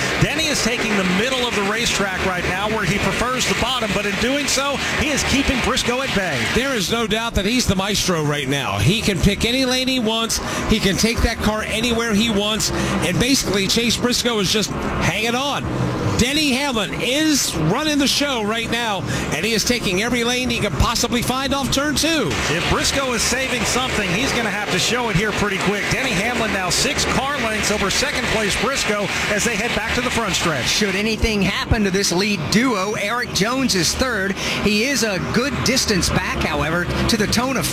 Speaker 5: is taking the middle of the racetrack right now where he prefers the bottom, but in doing so, he is keeping Briscoe at bay.
Speaker 3: There is no doubt that he's the maestro right now. He can pick any lane he wants. He can take that car anywhere he wants. And basically, Chase Briscoe is just hanging on. Denny Hamlin is running the show right now, and he is taking every lane he can possibly find off turn 2.
Speaker 5: If Briscoe is saving something, he's going to have to show it here pretty quick. Denny Hamlin now 6 car lengths over second place Briscoe as they head back to the front stretch.
Speaker 2: Should anything happen to this lead duo, Eric Jones is third. He is a good distance back, however, to the tone of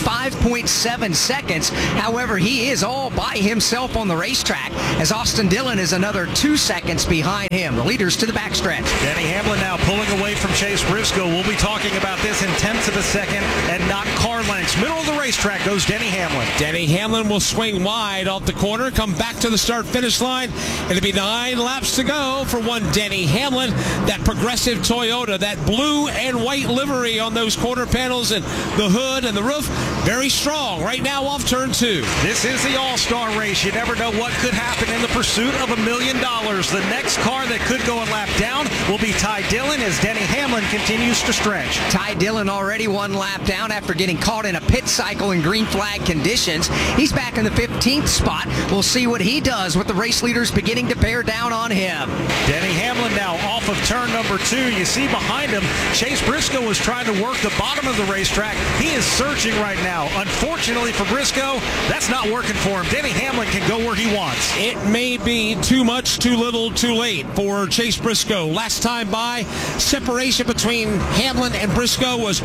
Speaker 2: 5.7 seconds. However, he is all by himself on the racetrack as Austin Dillon is another 2 seconds behind him. The leaders to the backstretch.
Speaker 5: Denny Hamlin now pulling away from Chase Briscoe. We'll be talking about this in tenths of a second and not car lengths. Middle of the racetrack goes Denny Hamlin.
Speaker 3: Denny Hamlin will swing wide off the corner, come back to the start-finish line. It'll be 9 laps to go for one Denny Hamlin. That progressive Toyota, that blue and white livery on those quarter panels and the hood and the roof, very strong right now off turn 2.
Speaker 5: This is the All-Star race. You never know what could happen in the pursuit of $1 million. The next car that could go a lap down will be Ty Dillon as Denny Hamlin continues to stretch.
Speaker 2: Ty Dillon already 1 lap down after getting caught in a pit cycle in green flag conditions. He's back in the 15th spot. We'll see what he does with the race leaders beginning to bear down on him.
Speaker 5: Denny Hamlin now off of turn number 2. You see behind him, Chase Briscoe was trying to work the bottom of the racetrack. He is searching right now. Unfortunately for Briscoe, that's not working for him. Denny Hamlin can go where he wants.
Speaker 3: It may be too much, too little, too late for Chase Briscoe. Last time by, separation between Hamlin and Briscoe was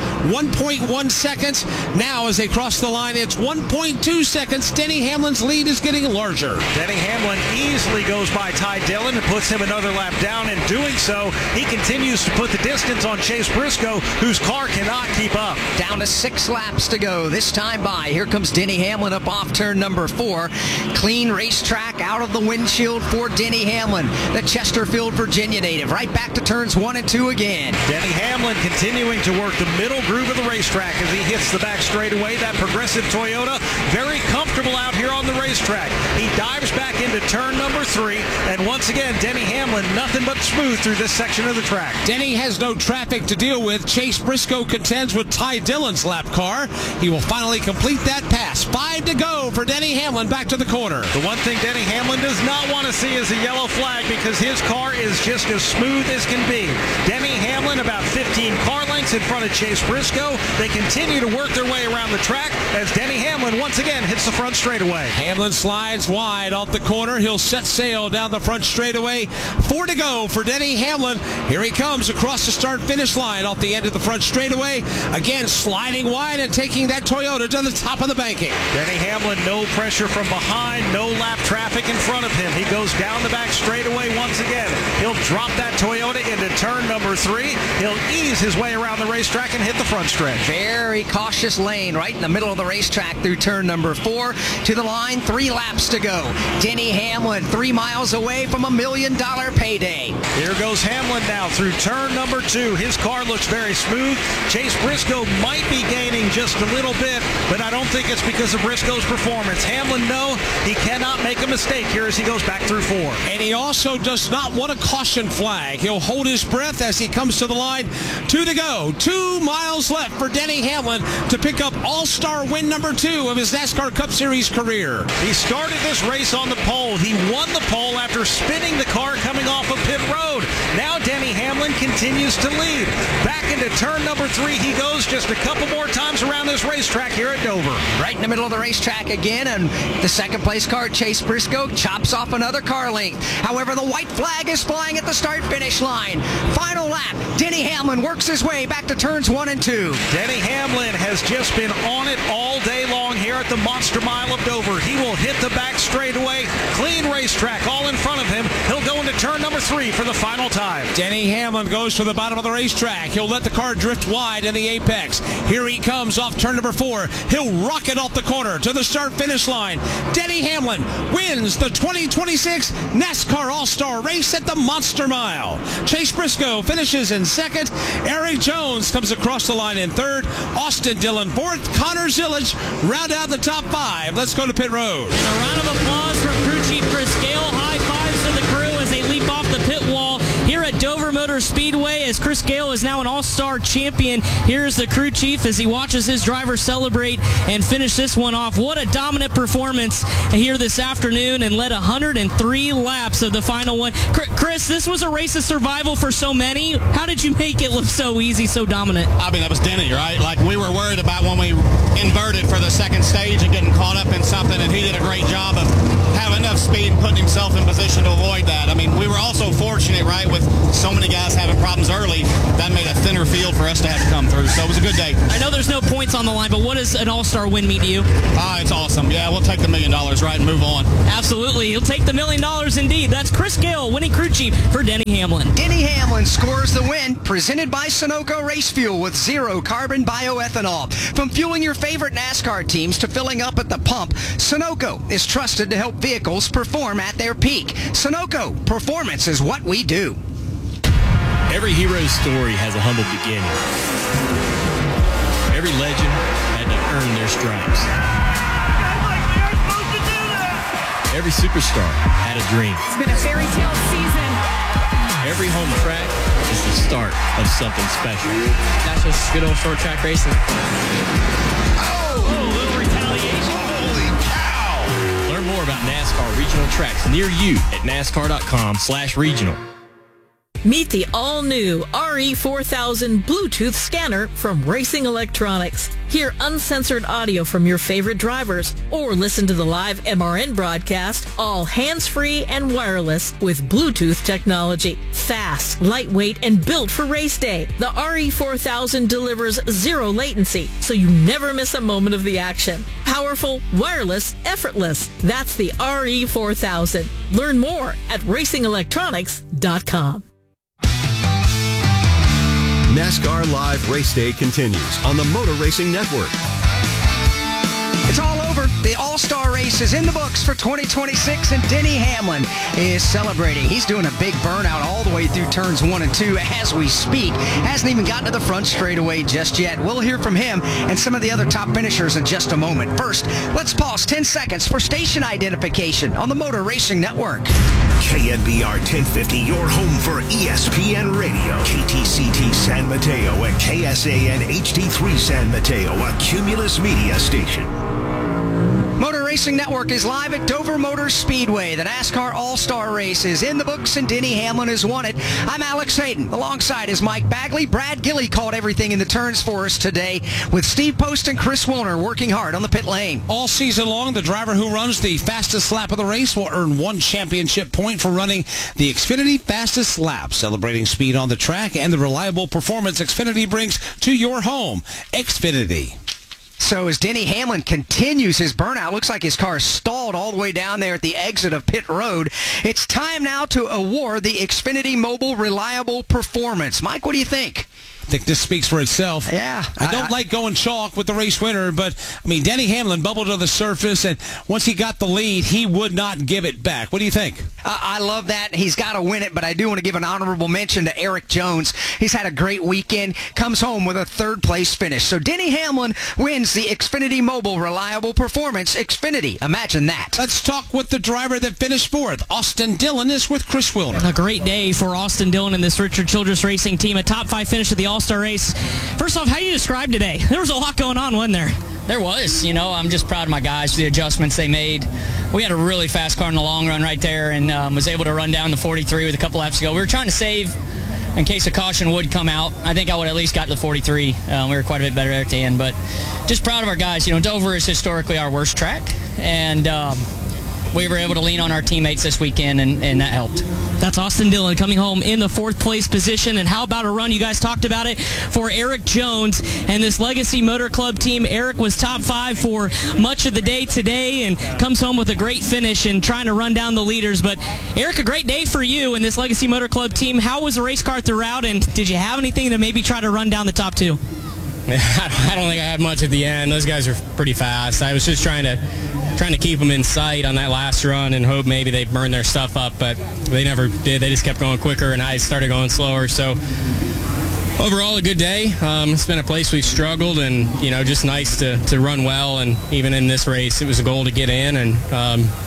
Speaker 3: 1.1 seconds. Now, as they cross the line, it's 1.2 seconds. Denny Hamlin's lead is getting larger.
Speaker 5: Denny Hamlin easily goes by Ty Dillon and puts him another lap down. In doing so, he continues to put the distance on Chase Briscoe, whose car cannot keep up.
Speaker 2: Down to 6 laps to go. This time by, here comes Denny Hamlin up off turn number 4. Clean racetrack out of the windshield for Denny Hamlin, the Chesterfield, Virginia native. Right back to turns 1 and 2 again.
Speaker 5: Denny Hamlin continuing to work the middle groove of the racetrack as he hits the back straightaway. That progressive Toyota, very comfortable out here on the racetrack. He dives back into turn number 3, and once again, Denny Hamlin, nothing but smooth through this section of the track.
Speaker 3: Denny has no traffic to deal with. Chase Briscoe contends with Ty Dillon's lap car. He will finally complete that pass. 5 to go for Denny Hamlin back to the corner.
Speaker 5: The one thing Denny Hamlin does not want to see is a yellow flag because his car is just as smooth as can be. Denny Hamlin about 15 car lengths in front of Chase Briscoe. They continue to work their way around the track as Denny Hamlin once again hits the front straightaway.
Speaker 3: Hamlin slides wide off the corner. He'll set sail down the front straightaway. 4 to go for Denny Hamlin. Here he comes across the start-finish line off the end of the front straightaway. Again, sliding wide and taking that Toyota to the top of the banking.
Speaker 5: Denny Hamlin, no pressure from behind, no lap traffic in front of him. He goes down the back straightaway once again. He'll drop that Toyota into turn number 3. He'll ease his way around the racetrack and hit the front stretch.
Speaker 2: Very cautious lane right in the middle of the racetrack through turn number 4. To the line, 3 laps to go. Denny Hamlin 3 miles away from $1 million payday.
Speaker 5: Here goes Hamlin now through turn number 2. His car looks very smooth. Chase Briscoe might be gaining just a little bit, but I don't think it's because of Briscoe's performance. Hamlin, no, he cannot make a mistake here as he goes back through 4.
Speaker 3: And he also does not want a caution flag. He'll hold his breath as he comes to the line. 2 to go. 2 miles left for Denny Hamlin to pick up All-Star win number 2 of his NASCAR Cup Series career.
Speaker 5: He started this race on the pole. He won the pole after spinning the car coming off of pit road. Now Denny Hamlin continues to lead. Back into turn number 3 he goes, just a couple more times around this racetrack here at Dover.
Speaker 2: Right in the middle of the racetrack again, and the second place car, Chase Briscoe, chops off another car length. However, the white flag is flying at the start-finish line. Final lap, Denny Hamlin works his way back to turns 1 and 2.
Speaker 5: Denny Hamlin has just been on it all day long here at the Monster Mile of Dover. He will hit the back straightaway, clean racetrack all in front of him. He'll go into turn number 3 for the final time.
Speaker 3: Denny Hamlin goes to the bottom of the racetrack. He'll let the car drift wide in the apex. Here he comes off turn number 4. He'll rocket off the corner to the start-finish line. Denny Hamlin wins the 2026 NASCAR All-Star race at the Monster Mile. Chase Briscoe finishes in 2nd. Eric Jones comes across the line in 3rd. Austin Dillon 4th. Connor Zillage round out the top 5. Let's go to pit road.
Speaker 1: And a round of applause from crew chief Chris Gale. High fives to the crew as they leap off the pit wall. Motor Speedway as Chris Gale is now an all-star champion. Here's the crew chief as he watches his driver celebrate and finish this one off. What a dominant performance here this afternoon, and led 103 laps of the final one. Chris, this was a race of survival for so many. How did you make it look so easy, so dominant?
Speaker 18: I mean, that was Denny, right? Like, we were worried about when we inverted for the second stage and getting caught up in something, and he did a great job of having enough speed and putting himself in position to avoid that. I mean, we were also fortunate, right, with so many guys having problems early. That made a thinner field for us to have to come through, so it was a good day.
Speaker 1: I know there's no points on the line, but what does an all-star win mean to you?
Speaker 18: It's awesome. Yeah, we'll take the $1 million, right, and move on.
Speaker 1: Absolutely. He'll take the $1 million indeed. That's Chris Gale, winning crew chief for Denny Hamlin.
Speaker 2: Denny Hamlin scores the win, presented by Sunoco Race Fuel with zero carbon bioethanol. From fueling your favorite NASCAR teams to filling up at the pump, Sunoco is trusted to help vehicles perform at their peak. Sunoco, performance is what we do.
Speaker 19: Every hero's story has a humble beginning. Every legend had to earn their stripes. Every superstar had a dream.
Speaker 20: It's been a fairy tale season.
Speaker 19: Every home track is the start of something special.
Speaker 21: That's just good old short track racing.
Speaker 19: Oh, little retaliation. Holy cow! Learn more about NASCAR regional tracks near you at NASCAR.com/regional.
Speaker 6: Meet the all-new RE4000 Bluetooth scanner from Racing Electronics. Hear uncensored audio from your favorite drivers, or listen to the live MRN broadcast, all hands-free and wireless with Bluetooth technology. Fast, lightweight, and built for race day, the RE4000 delivers zero latency, so you never miss a moment of the action. Powerful, wireless, effortless. That's the RE4000. Learn more at racingelectronics.com.
Speaker 15: NASCAR Live Race Day continues on the Motor Racing Network.
Speaker 2: It's all over. The All-Star race is in the books for 2026, and Denny Hamlin is celebrating. He's doing a big burnout all the way through turns 1 and 2 as we speak. Hasn't even gotten to the front straightaway just yet. We'll hear from him and some of the other top finishers in just a moment. First, let's pause 10 seconds for station identification on the Motor Racing Network.
Speaker 22: KNBR 1050, your home for ESPN Radio. KTCT San Mateo and KSAN HD3 San Mateo, a Cumulus Media station.
Speaker 2: Motor Racing Network is live at Dover Motor Speedway. The NASCAR All-Star Race is in the books, and Denny Hamlin has won it. I'm Alex Hayden. Alongside is Mike Bagley. Brad Gilly called everything in the turns for us today, with Steve Post and Chris Wilner working hard on the pit lane.
Speaker 3: All season long, the driver who runs the fastest lap of the race will earn one championship point for running the Xfinity Fastest Lap, celebrating speed on the track and the reliable performance Xfinity brings to your home. Xfinity.
Speaker 2: So as Denny Hamlin continues his burnout, looks like his car stalled all the way down there at the exit of pit road. It's time now to award the Xfinity Mobile Reliable Performance. Mike, what do you think?
Speaker 3: I think this speaks for itself.
Speaker 2: Yeah.
Speaker 3: I don't like going chalk with the race winner, but, I mean, Denny Hamlin bubbled to the surface, and once he got the lead, he would not give it back. What do you think?
Speaker 2: I love that. He's got to win it, but I do want to give an honorable mention to Eric Jones. He's had a great weekend, comes home with a third-place finish. So Denny Hamlin wins the Xfinity Mobile Reliable Performance. Xfinity, imagine that.
Speaker 3: Let's talk with the driver that finished fourth. Austin Dillon is with Chris Wilner.
Speaker 1: A great day for Austin Dillon and this Richard Childress Racing team. A top 5 finish of the All-Star race. First off, how do you describe today? There was a lot going on, wasn't there?
Speaker 23: There was. You know, I'm just proud of my guys for the adjustments they made. We had a really fast car in the long run right there, and was able to run down the 43 with a couple laps to go. We were trying to save in case a caution would come out. I think I would at least got to the 43. We were quite a bit better at the end, but just proud of our guys. You know, Dover is historically our worst track, and we were able to lean on our teammates this weekend, and that helped.
Speaker 1: That's Austin Dillon coming home in the 4th place position. And how about a run? You guys talked about it for Eric Jones and this Legacy Motor Club team. Eric was top 5 for much of the day today and comes home with a great finish and trying to run down the leaders. But Eric, a great day for you and this Legacy Motor Club team. How was the race car throughout, and did you have anything to maybe try to run down the top 2?
Speaker 21: I don't think I had much at the end. Those guys are pretty fast. I was just trying to keep them in sight on that last run and hope maybe they burned their stuff up, but they never did. They just kept going quicker, and I started going slower. So overall, a good day. It's been a place we've struggled, and you know, just nice to run well. And even in this race, it was a goal to get in, and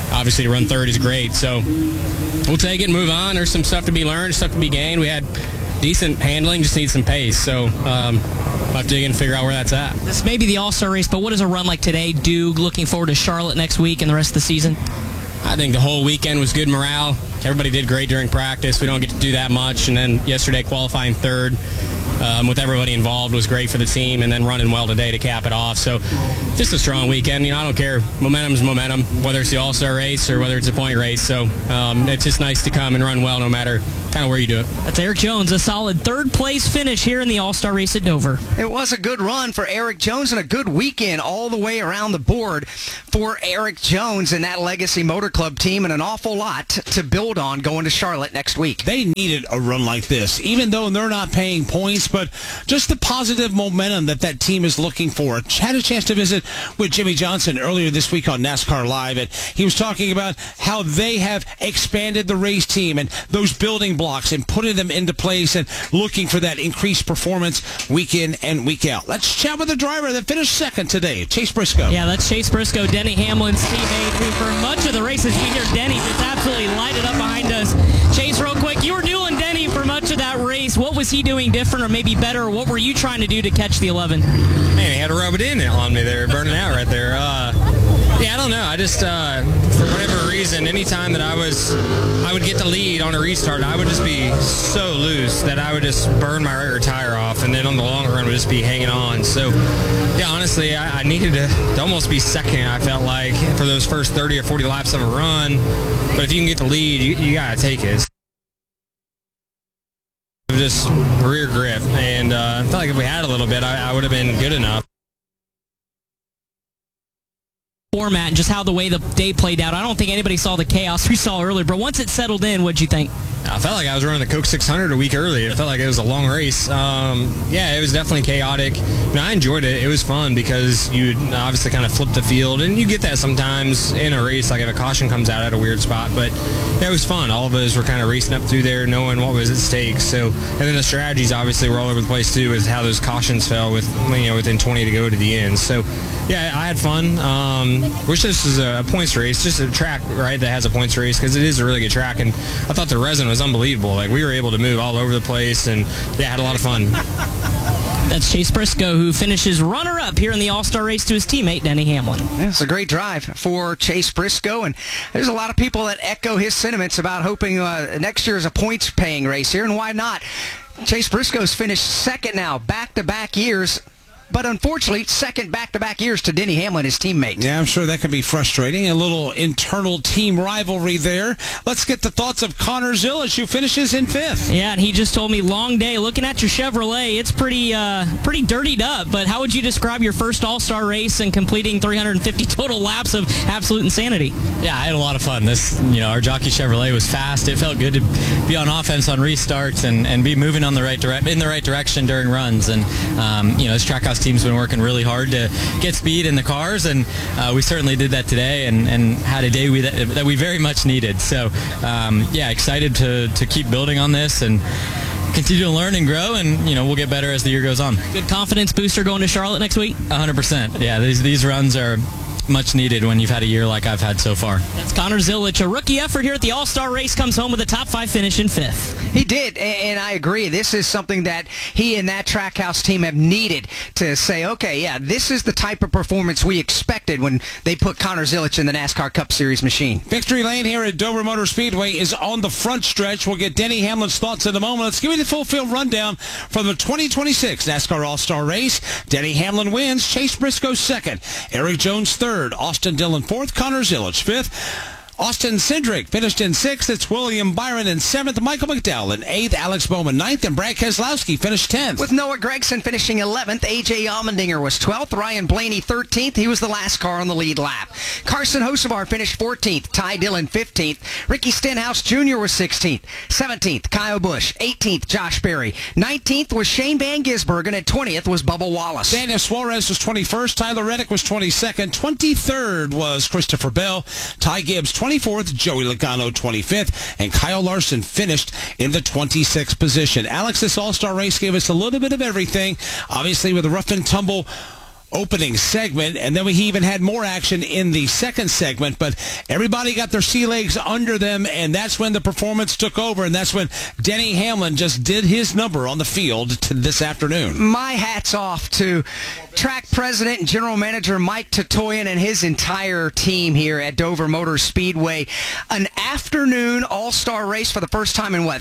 Speaker 21: obviously to run third is great. So we'll take it and move on. There's some stuff to be learned, stuff to be gained. We had decent handling, just need some pace. So we'll have to dig in and figure out where that's at.
Speaker 1: This may be the All-Star race, but what does a run like today do looking forward to Charlotte next week and the rest of the season?
Speaker 21: I think the whole weekend was good morale. Everybody did great during practice. We don't get to do that much. And then yesterday qualifying third with everybody involved was great for the team, and then running well today to cap it off. So just a strong weekend. I don't care. Momentum's momentum, whether it's the All-Star race or whether it's a point race. So it's just nice to come and run well no matter kind of where you do it.
Speaker 1: That's Eric Jones, a solid third-place finish here in the All-Star race at Dover.
Speaker 2: It was a good run for Eric Jones and a good weekend all the way around the board for Eric Jones and that Legacy Motor Club team, and an awful lot to build on going to Charlotte next week.
Speaker 3: They needed a run like this, even though they're not paying points, but just the positive momentum that team is looking for. Had a chance to visit with Jimmy Johnson earlier this week on NASCAR Live, and he was talking about how they have expanded the race team and those building blocks and putting them into place and looking for that increased performance week in and week out. Let's chat with the driver that finished second today, Chase Briscoe.
Speaker 1: Yeah, that's Chase Briscoe, Denny Hamlin's teammate, who for much of the race, as we hear Denny just absolutely light it up behind us. Chase, real quick, you were doing Denny for much of that race. What was he doing different or maybe better? What were you trying to do to catch the 11?
Speaker 21: Man, he had to rub it in on me there, burning out right there. Yeah, I don't know. I just, for whatever reason, anytime that I would get the lead on a restart, I would just be so loose that I would just burn my rear tire off, and then on the long run would just be hanging on. So, yeah, honestly, I needed to almost be second, I felt like, for those first 30 or 40 laps of a run. But if you can get the lead, you got to take it. Just rear grip, and I felt like if we had a little bit, I would have been good enough.
Speaker 1: Format and just how the way the day played out. I don't think anybody saw the chaos we saw earlier, but once it settled in, what'd you think?
Speaker 21: I felt like I was running the Coke 600 a week early. It felt like it was a long race. Yeah, it was definitely chaotic. I enjoyed it. It was fun because you obviously kind of flip the field, and you get that sometimes in a race, like if a caution comes out at a weird spot. But yeah, it was fun. All of us were kind of racing up through there, knowing what was at stake. So, and then the strategies obviously were all over the place too, with how those cautions fell with within 20 to go to the end. So, yeah, I had fun. Wish this was a points race, just a track, right, that has a points race, because it is a really good track, and I thought the resin was unbelievable. Like, we were able to move all over the place, and yeah, had a lot of fun.
Speaker 1: That's Chase Briscoe, who finishes runner-up here in the All-Star race to his teammate, Denny Hamlin.
Speaker 2: Yeah, it's a great drive for Chase Briscoe, and there's a lot of people that echo his sentiments about hoping next year is a points-paying race here, and why not? Chase Briscoe's finished second now, back-to-back years. But unfortunately, second back-to-back years to Denny Hamlin, his teammate.
Speaker 3: Yeah, I'm sure that can be frustrating. A little internal team rivalry there. Let's get the thoughts of Connor Zilisch, who finishes in fifth.
Speaker 1: Yeah, and he just told me, long day. Looking at your Chevrolet, it's pretty dirtied up. But how would you describe your first All-Star race and completing 350 total laps of absolute insanity?
Speaker 4: Yeah, I had a lot of fun. Our jockey Chevrolet was fast. It felt good to be on offense on restarts and be moving on in the right direction during runs. And this Trackhouse team's been working really hard to get speed in the cars, and we certainly did that today and had a day that we very much needed. So, excited to keep building on this and continue to learn and grow, and we'll get better as the year goes on.
Speaker 1: Good confidence booster going to Charlotte next week?
Speaker 4: 100%. Yeah, these runs are much needed when you've had a year like I've had so far.
Speaker 1: That's Connor Zilisch. A rookie effort here at the All-Star race, comes home with a top 5 finish in fifth.
Speaker 2: He did, and I agree. This is something that he and that Trackhouse team have needed to say, okay, yeah, this is the type of performance we expected when they put Connor Zilisch in the NASCAR Cup Series machine.
Speaker 3: Victory Lane here at Dover Motor Speedway is on the front stretch. We'll get Denny Hamlin's thoughts in a moment. Let's give you the full field rundown from the 2026 NASCAR All-Star race. Denny Hamlin wins. Chase Briscoe second. Eric Jones third. Austin Dillon fourth. Connor Zilisch fifth. Austin Cindric finished in 6th. It's William Byron in 7th. Michael McDowell in 8th. Alex Bowman 9th. And Brad Keselowski finished 10th.
Speaker 2: With Noah Gragson finishing 11th. A.J. Allmendinger was 12th. Ryan Blaney 13th. He was the last car on the lead lap. Carson Hocevar finished 14th. Ty Dillon 15th. Ricky Stenhouse Jr. was 16th. 17th, Kyle Busch. 18th, Josh Berry. 19th was Shane Van Gisbergen. And 20th was Bubba Wallace.
Speaker 3: Daniel Suarez was 21st. Tyler Reddick was 22nd. 23rd was Christopher Bell. Ty Gibbs 24th, Joey Logano 25th, and Kyle Larson finished in the 26th position. Alex, this All-Star race gave us a little bit of everything. Obviously, with a rough and tumble opening segment, and then we even had more action in the second segment, but everybody got their sea legs under them, and that's when the performance took over, and that's when Denny Hamlin just did his number on the field this afternoon.
Speaker 2: My hat's off to track president and general manager Mike Tatoyan and his entire team here at Dover Motor Speedway. An afternoon all-star race for the first time in,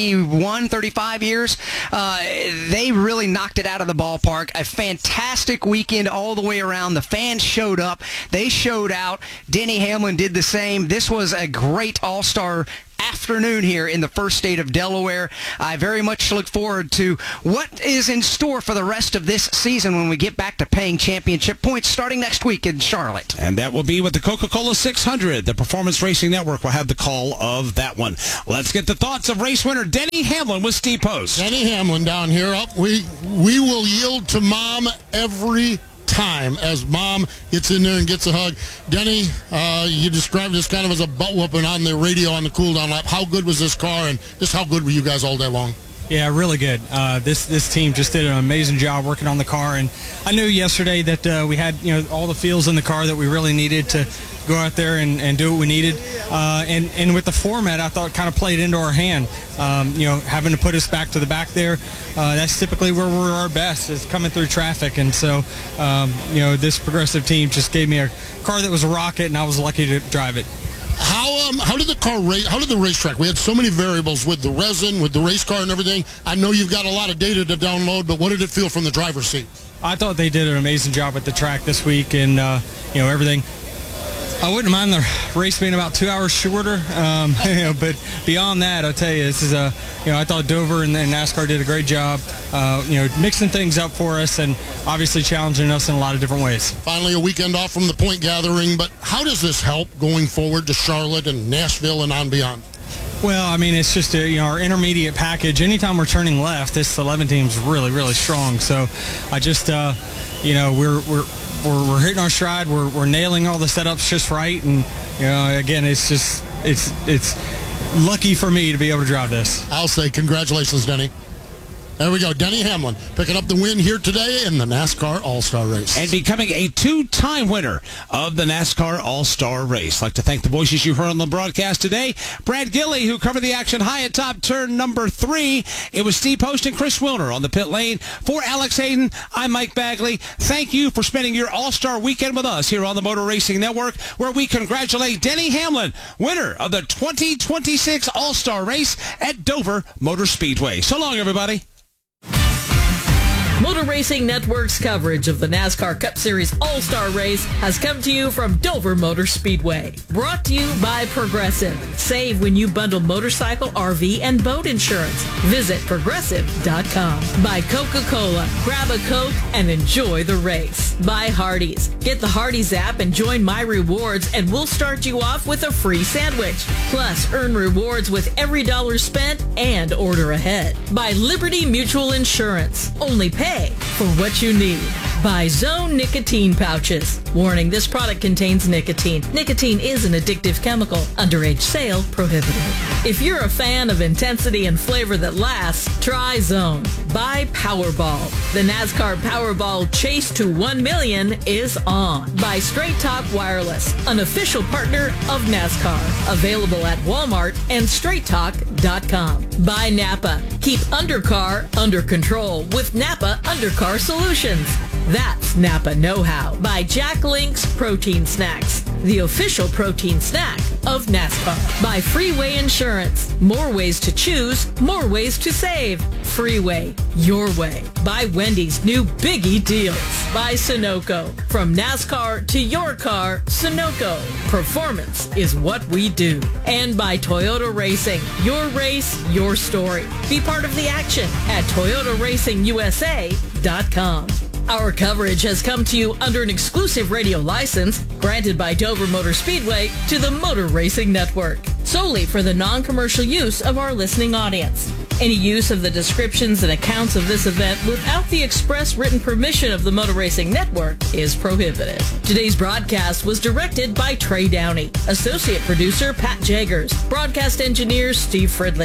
Speaker 2: 35 years? They really knocked it out of the ballpark. A fantastic weekend all the way around. The fans showed up. They showed out. Denny Hamlin did the same. This was a great all-star afternoon here in the first state of Delaware. I very much look forward to what is in store for the rest of this season when we get back to paying championship points starting next week in Charlotte.
Speaker 3: And that will be with the Coca-Cola 600. The Performance Racing Network will have the call of that one. Let's get the thoughts of race winner Denny Hamlin with Steve Post.
Speaker 7: Denny Hamlin down here. We will yield to Mom every time as Mom gets in there and gets a hug. Denny, you described this kind of as a butt whooping on the radio on the cool-down lap. How good was this car, and just how good were you guys all day long?
Speaker 8: Yeah, really good. This team just did an amazing job working on the car, and I knew yesterday that we had all the feels in the car that we really needed to go out there and do what we needed. And with the format, I thought kind of played into our hand. Having to put us back to the back there, that's typically where we're our best, is coming through traffic. And so, this Progressive team just gave me a car that was a rocket, and I was lucky to drive it.
Speaker 7: How did the car race? How did the racetrack? We had so many variables with the resin, with the race car, and everything. I know you've got a lot of data to download, but what did it feel from the driver's seat?
Speaker 8: I thought they did an amazing job at the track this week, and everything. I wouldn't mind the race being about 2 hours shorter, but beyond that, I'll tell you, this is I thought Dover and NASCAR did a great job, mixing things up for us and obviously challenging us in a lot of different ways.
Speaker 7: Finally, a weekend off from the point gathering, but how does this help going forward to Charlotte and Nashville and on beyond?
Speaker 8: Well, I mean, it's just our intermediate package. Anytime we're turning left, this 11 team's really, really strong. So I just, we're hitting our stride. We're nailing all the setups just right, and again, it's lucky for me to be able to drive this.
Speaker 7: I'll say congratulations, Denny. There we go. Denny Hamlin picking up the win here today in the NASCAR All-Star Race.
Speaker 3: And becoming a two-time winner of the NASCAR All-Star Race. I'd like to thank the voices you heard on the broadcast today. Brad Gilley, who covered the action high at top turn number 3. It was Steve Post and Chris Wilner on the pit lane. For Alex Hayden, I'm Mike Bagley. Thank you for spending your All-Star weekend with us here on the Motor Racing Network, where we congratulate Denny Hamlin, winner of the 2026 All-Star Race at Dover Motor Speedway. So long, everybody.
Speaker 6: Motor Racing Network's coverage of the NASCAR Cup Series All-Star Race has come to you from Dover Motor Speedway. Brought to you by Progressive. Save when you bundle motorcycle, RV, and boat insurance. Visit Progressive.com. By Coca-Cola. Grab a Coke and enjoy the race. By Hardee's. Get the Hardee's app and join My Rewards, and we'll start you off with a free sandwich. Plus, earn rewards with every dollar spent and order ahead. By Liberty Mutual Insurance. Only pay for what you need. By Zone Nicotine Pouches. Warning, this product contains nicotine. Nicotine is an addictive chemical. Underage sale prohibited. If you're a fan of intensity and flavor that lasts, try Zone. By Powerball. The NASCAR Powerball Chase to 1 million is on. By Straight Talk Wireless, an official partner of NASCAR. Available at Walmart and StraightTalk.com. By Napa. Keep undercar under control with Napa Undercar Solutions. That's Napa Know-How. By Jack Link's Protein Snacks, the official protein snack of NASCAR. By Freeway Insurance. More ways to choose, more ways to save. Freeway, your way. By Wendy's new Biggie Deals. By Sunoco. From NASCAR to your car, Sunoco. Performance is what we do. And by Toyota Racing. Your race, your story. Be part of the action at ToyotaRacingUSA.com. Our coverage has come to you under an exclusive radio license granted by Dover Motor Speedway to the Motor Racing Network, solely for the non-commercial use of our listening audience. Any use of the descriptions and accounts of this event without the express written permission of the Motor Racing Network is prohibited. Today's broadcast was directed by Trey Downey, associate producer Pat Jaggers, broadcast engineer Steve Fridley.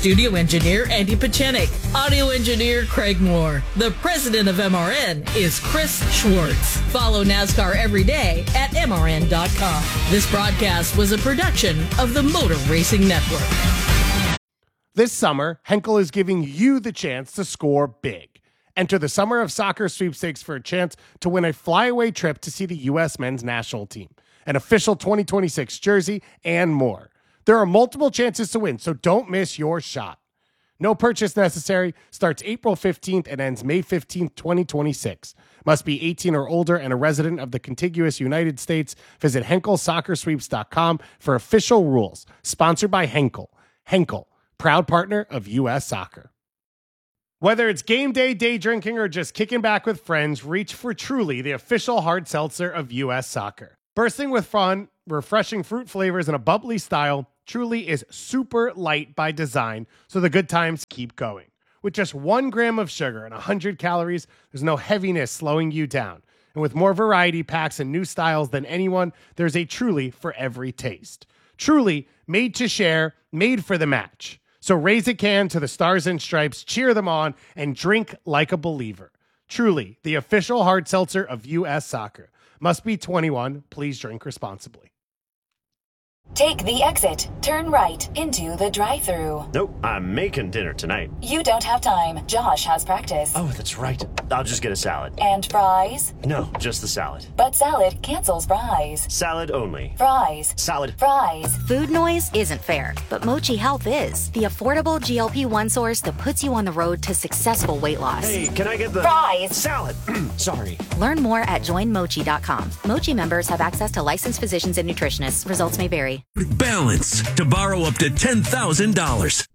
Speaker 6: Studio engineer Andy Pachenik. Audio engineer Craig Moore. The president of MRN is Chris Schwartz. Follow NASCAR every day at MRN.com. This broadcast was a production of the Motor Racing Network.
Speaker 13: This summer, Henkel is giving you the chance to score big. Enter the Summer of Soccer sweepstakes for a chance to win a flyaway trip to see the U.S. men's national team, an official 2026 jersey, and more. There are multiple chances to win, so don't miss your shot. No purchase necessary. Starts April 15th and ends May 15th, 2026. Must be 18 or older and a resident of the contiguous United States. Visit HenkelSoccerSweeps.com for official rules. Sponsored by Henkel. Henkel, proud partner of U.S. Soccer. Whether it's game day, day drinking, or just kicking back with friends, reach for Truly, the official hard seltzer of U.S. Soccer. Bursting with fun, refreshing fruit flavors, and a bubbly style, Truly is super light by design, so the good times keep going. With just 1 gram of sugar and 100 calories, there's no heaviness slowing you down. And with more variety packs and new styles than anyone, there's a Truly for every taste. Truly, made to share, made for the match. So raise a can to the Stars and Stripes, cheer them on, and drink like a believer. Truly, the official hard seltzer of U.S. Soccer. Must be 21. Please drink responsibly.
Speaker 9: Take the exit. Turn right into the drive-thru.
Speaker 10: Nope, I'm making dinner tonight.
Speaker 9: You don't have time. Josh has practice.
Speaker 10: Oh, that's right. I'll just get a salad.
Speaker 9: And fries?
Speaker 10: No, just the salad.
Speaker 9: But salad cancels fries.
Speaker 10: Salad only.
Speaker 9: Fries.
Speaker 10: Salad.
Speaker 9: Fries.
Speaker 11: Food noise isn't fair, but Mochi Health is. The affordable GLP-1 source that puts you on the road to successful weight loss.
Speaker 10: Hey, can I get the...
Speaker 9: Fries.
Speaker 10: Salad. Sorry.
Speaker 11: Learn more at joinmochi.com. Mochi members have access to licensed physicians and nutritionists. Results may vary.
Speaker 15: Balance to borrow up to $10,000.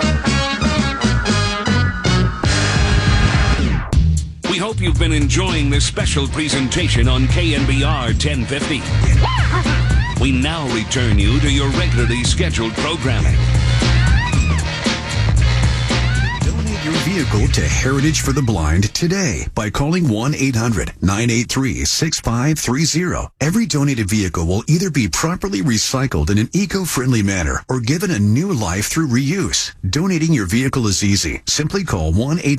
Speaker 24: We hope you've been enjoying this special presentation on KNBR 1050. We now return you to your regularly scheduled programming.
Speaker 25: Your vehicle to Heritage for the Blind today by calling 1-800-983-6530. Every donated vehicle will either be properly recycled in an eco-friendly manner or given a new life through reuse. Donating your vehicle is easy. Simply call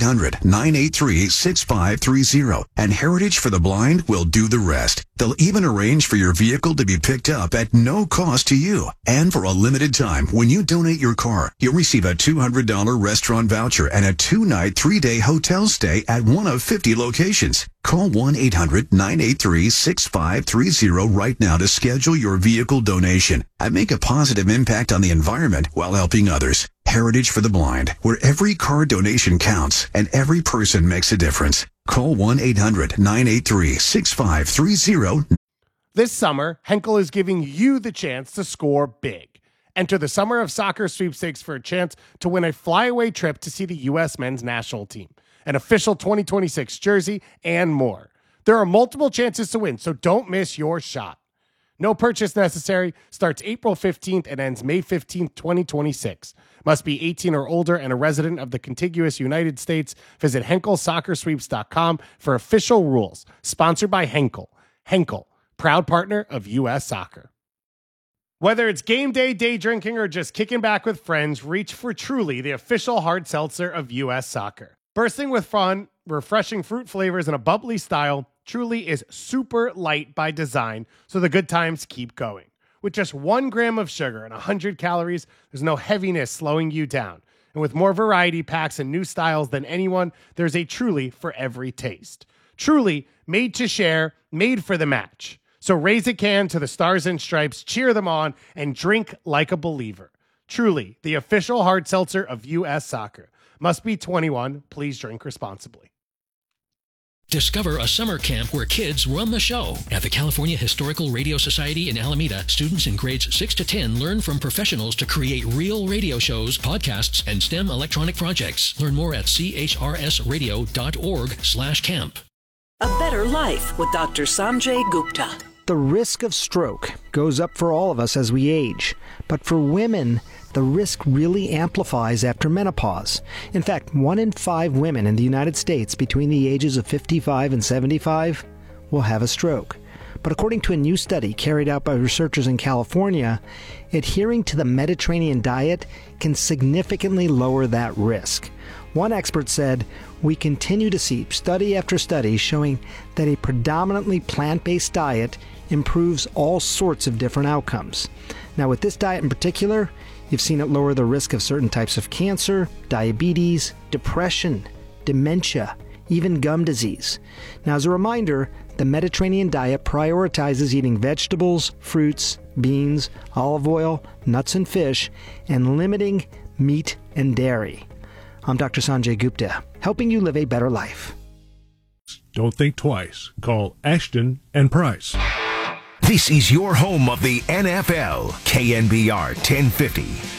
Speaker 25: 1-800-983-6530 and Heritage for the Blind will do the rest. They'll even arrange for your vehicle to be picked up at no cost to you. And for a limited time, when you donate your car, you'll receive a $200 restaurant voucher and a 2-night, 3-day hotel stay at one of 50 locations. Call 1-800-983-6530 right now to schedule your vehicle donation and make a positive impact on the environment while helping others. Heritage for the Blind, where every car donation counts and every person makes a difference. Call 1-800-983-6530.
Speaker 13: This summer, Henkel is giving you the chance to score big. Enter the Summer of Soccer sweepstakes for a chance to win a flyaway trip to see the U.S. men's national team, an official 2026 jersey, and more. There are multiple chances to win, so don't miss your shot. No purchase necessary. Starts April 15th and ends May 15th, 2026. Must be 18 or older and a resident of the contiguous United States. Visit HenkelSoccerSweeps.com for official rules. Sponsored by Henkel. Henkel, proud partner of U.S. Soccer. Whether it's game day, day drinking, or just kicking back with friends, reach for Truly, the official hard seltzer of U.S. Soccer. Bursting with fun, refreshing fruit flavors, and a bubbly style, Truly is super light by design, so the good times keep going. With just 1 gram of sugar and 100 calories, there's no heaviness slowing you down. And with more variety packs and new styles than anyone, there's a Truly for every taste. Truly, made to share, made for the match. So raise a can to the Stars and Stripes, cheer them on, and drink like a believer. Truly, the official hard seltzer of U.S. Soccer. Must be 21. Please drink responsibly.
Speaker 26: Discover a summer camp where kids run the show. At the California Historical Radio Society in Alameda, students in grades 6 to 10 learn from professionals to create real radio shows, podcasts, and STEM electronic projects. Learn more at chrsradio.org/camp.
Speaker 27: A better life with Dr. Sanjay Gupta.
Speaker 28: The risk of stroke goes up for all of us as we age, but for women, the risk really amplifies after menopause. In fact, 1 in 5 women in the United States between the ages of 55 and 75 will have a stroke. But according to a new study carried out by researchers in California, adhering to the Mediterranean diet can significantly lower that risk. One expert said, "We continue to see study after study showing that a predominantly plant-based diet improves all sorts of different outcomes." Now, with this diet in particular, you've seen it lower the risk of certain types of cancer, diabetes, depression, dementia, even gum disease. Now, as a reminder, the Mediterranean diet prioritizes eating vegetables, fruits, beans, olive oil, nuts and fish, and limiting meat and dairy. I'm Dr. Sanjay Gupta, helping you live a better life.
Speaker 5: Don't think twice. Call Ashton and Price.
Speaker 22: This is your home of the NFL, KNBR 1050.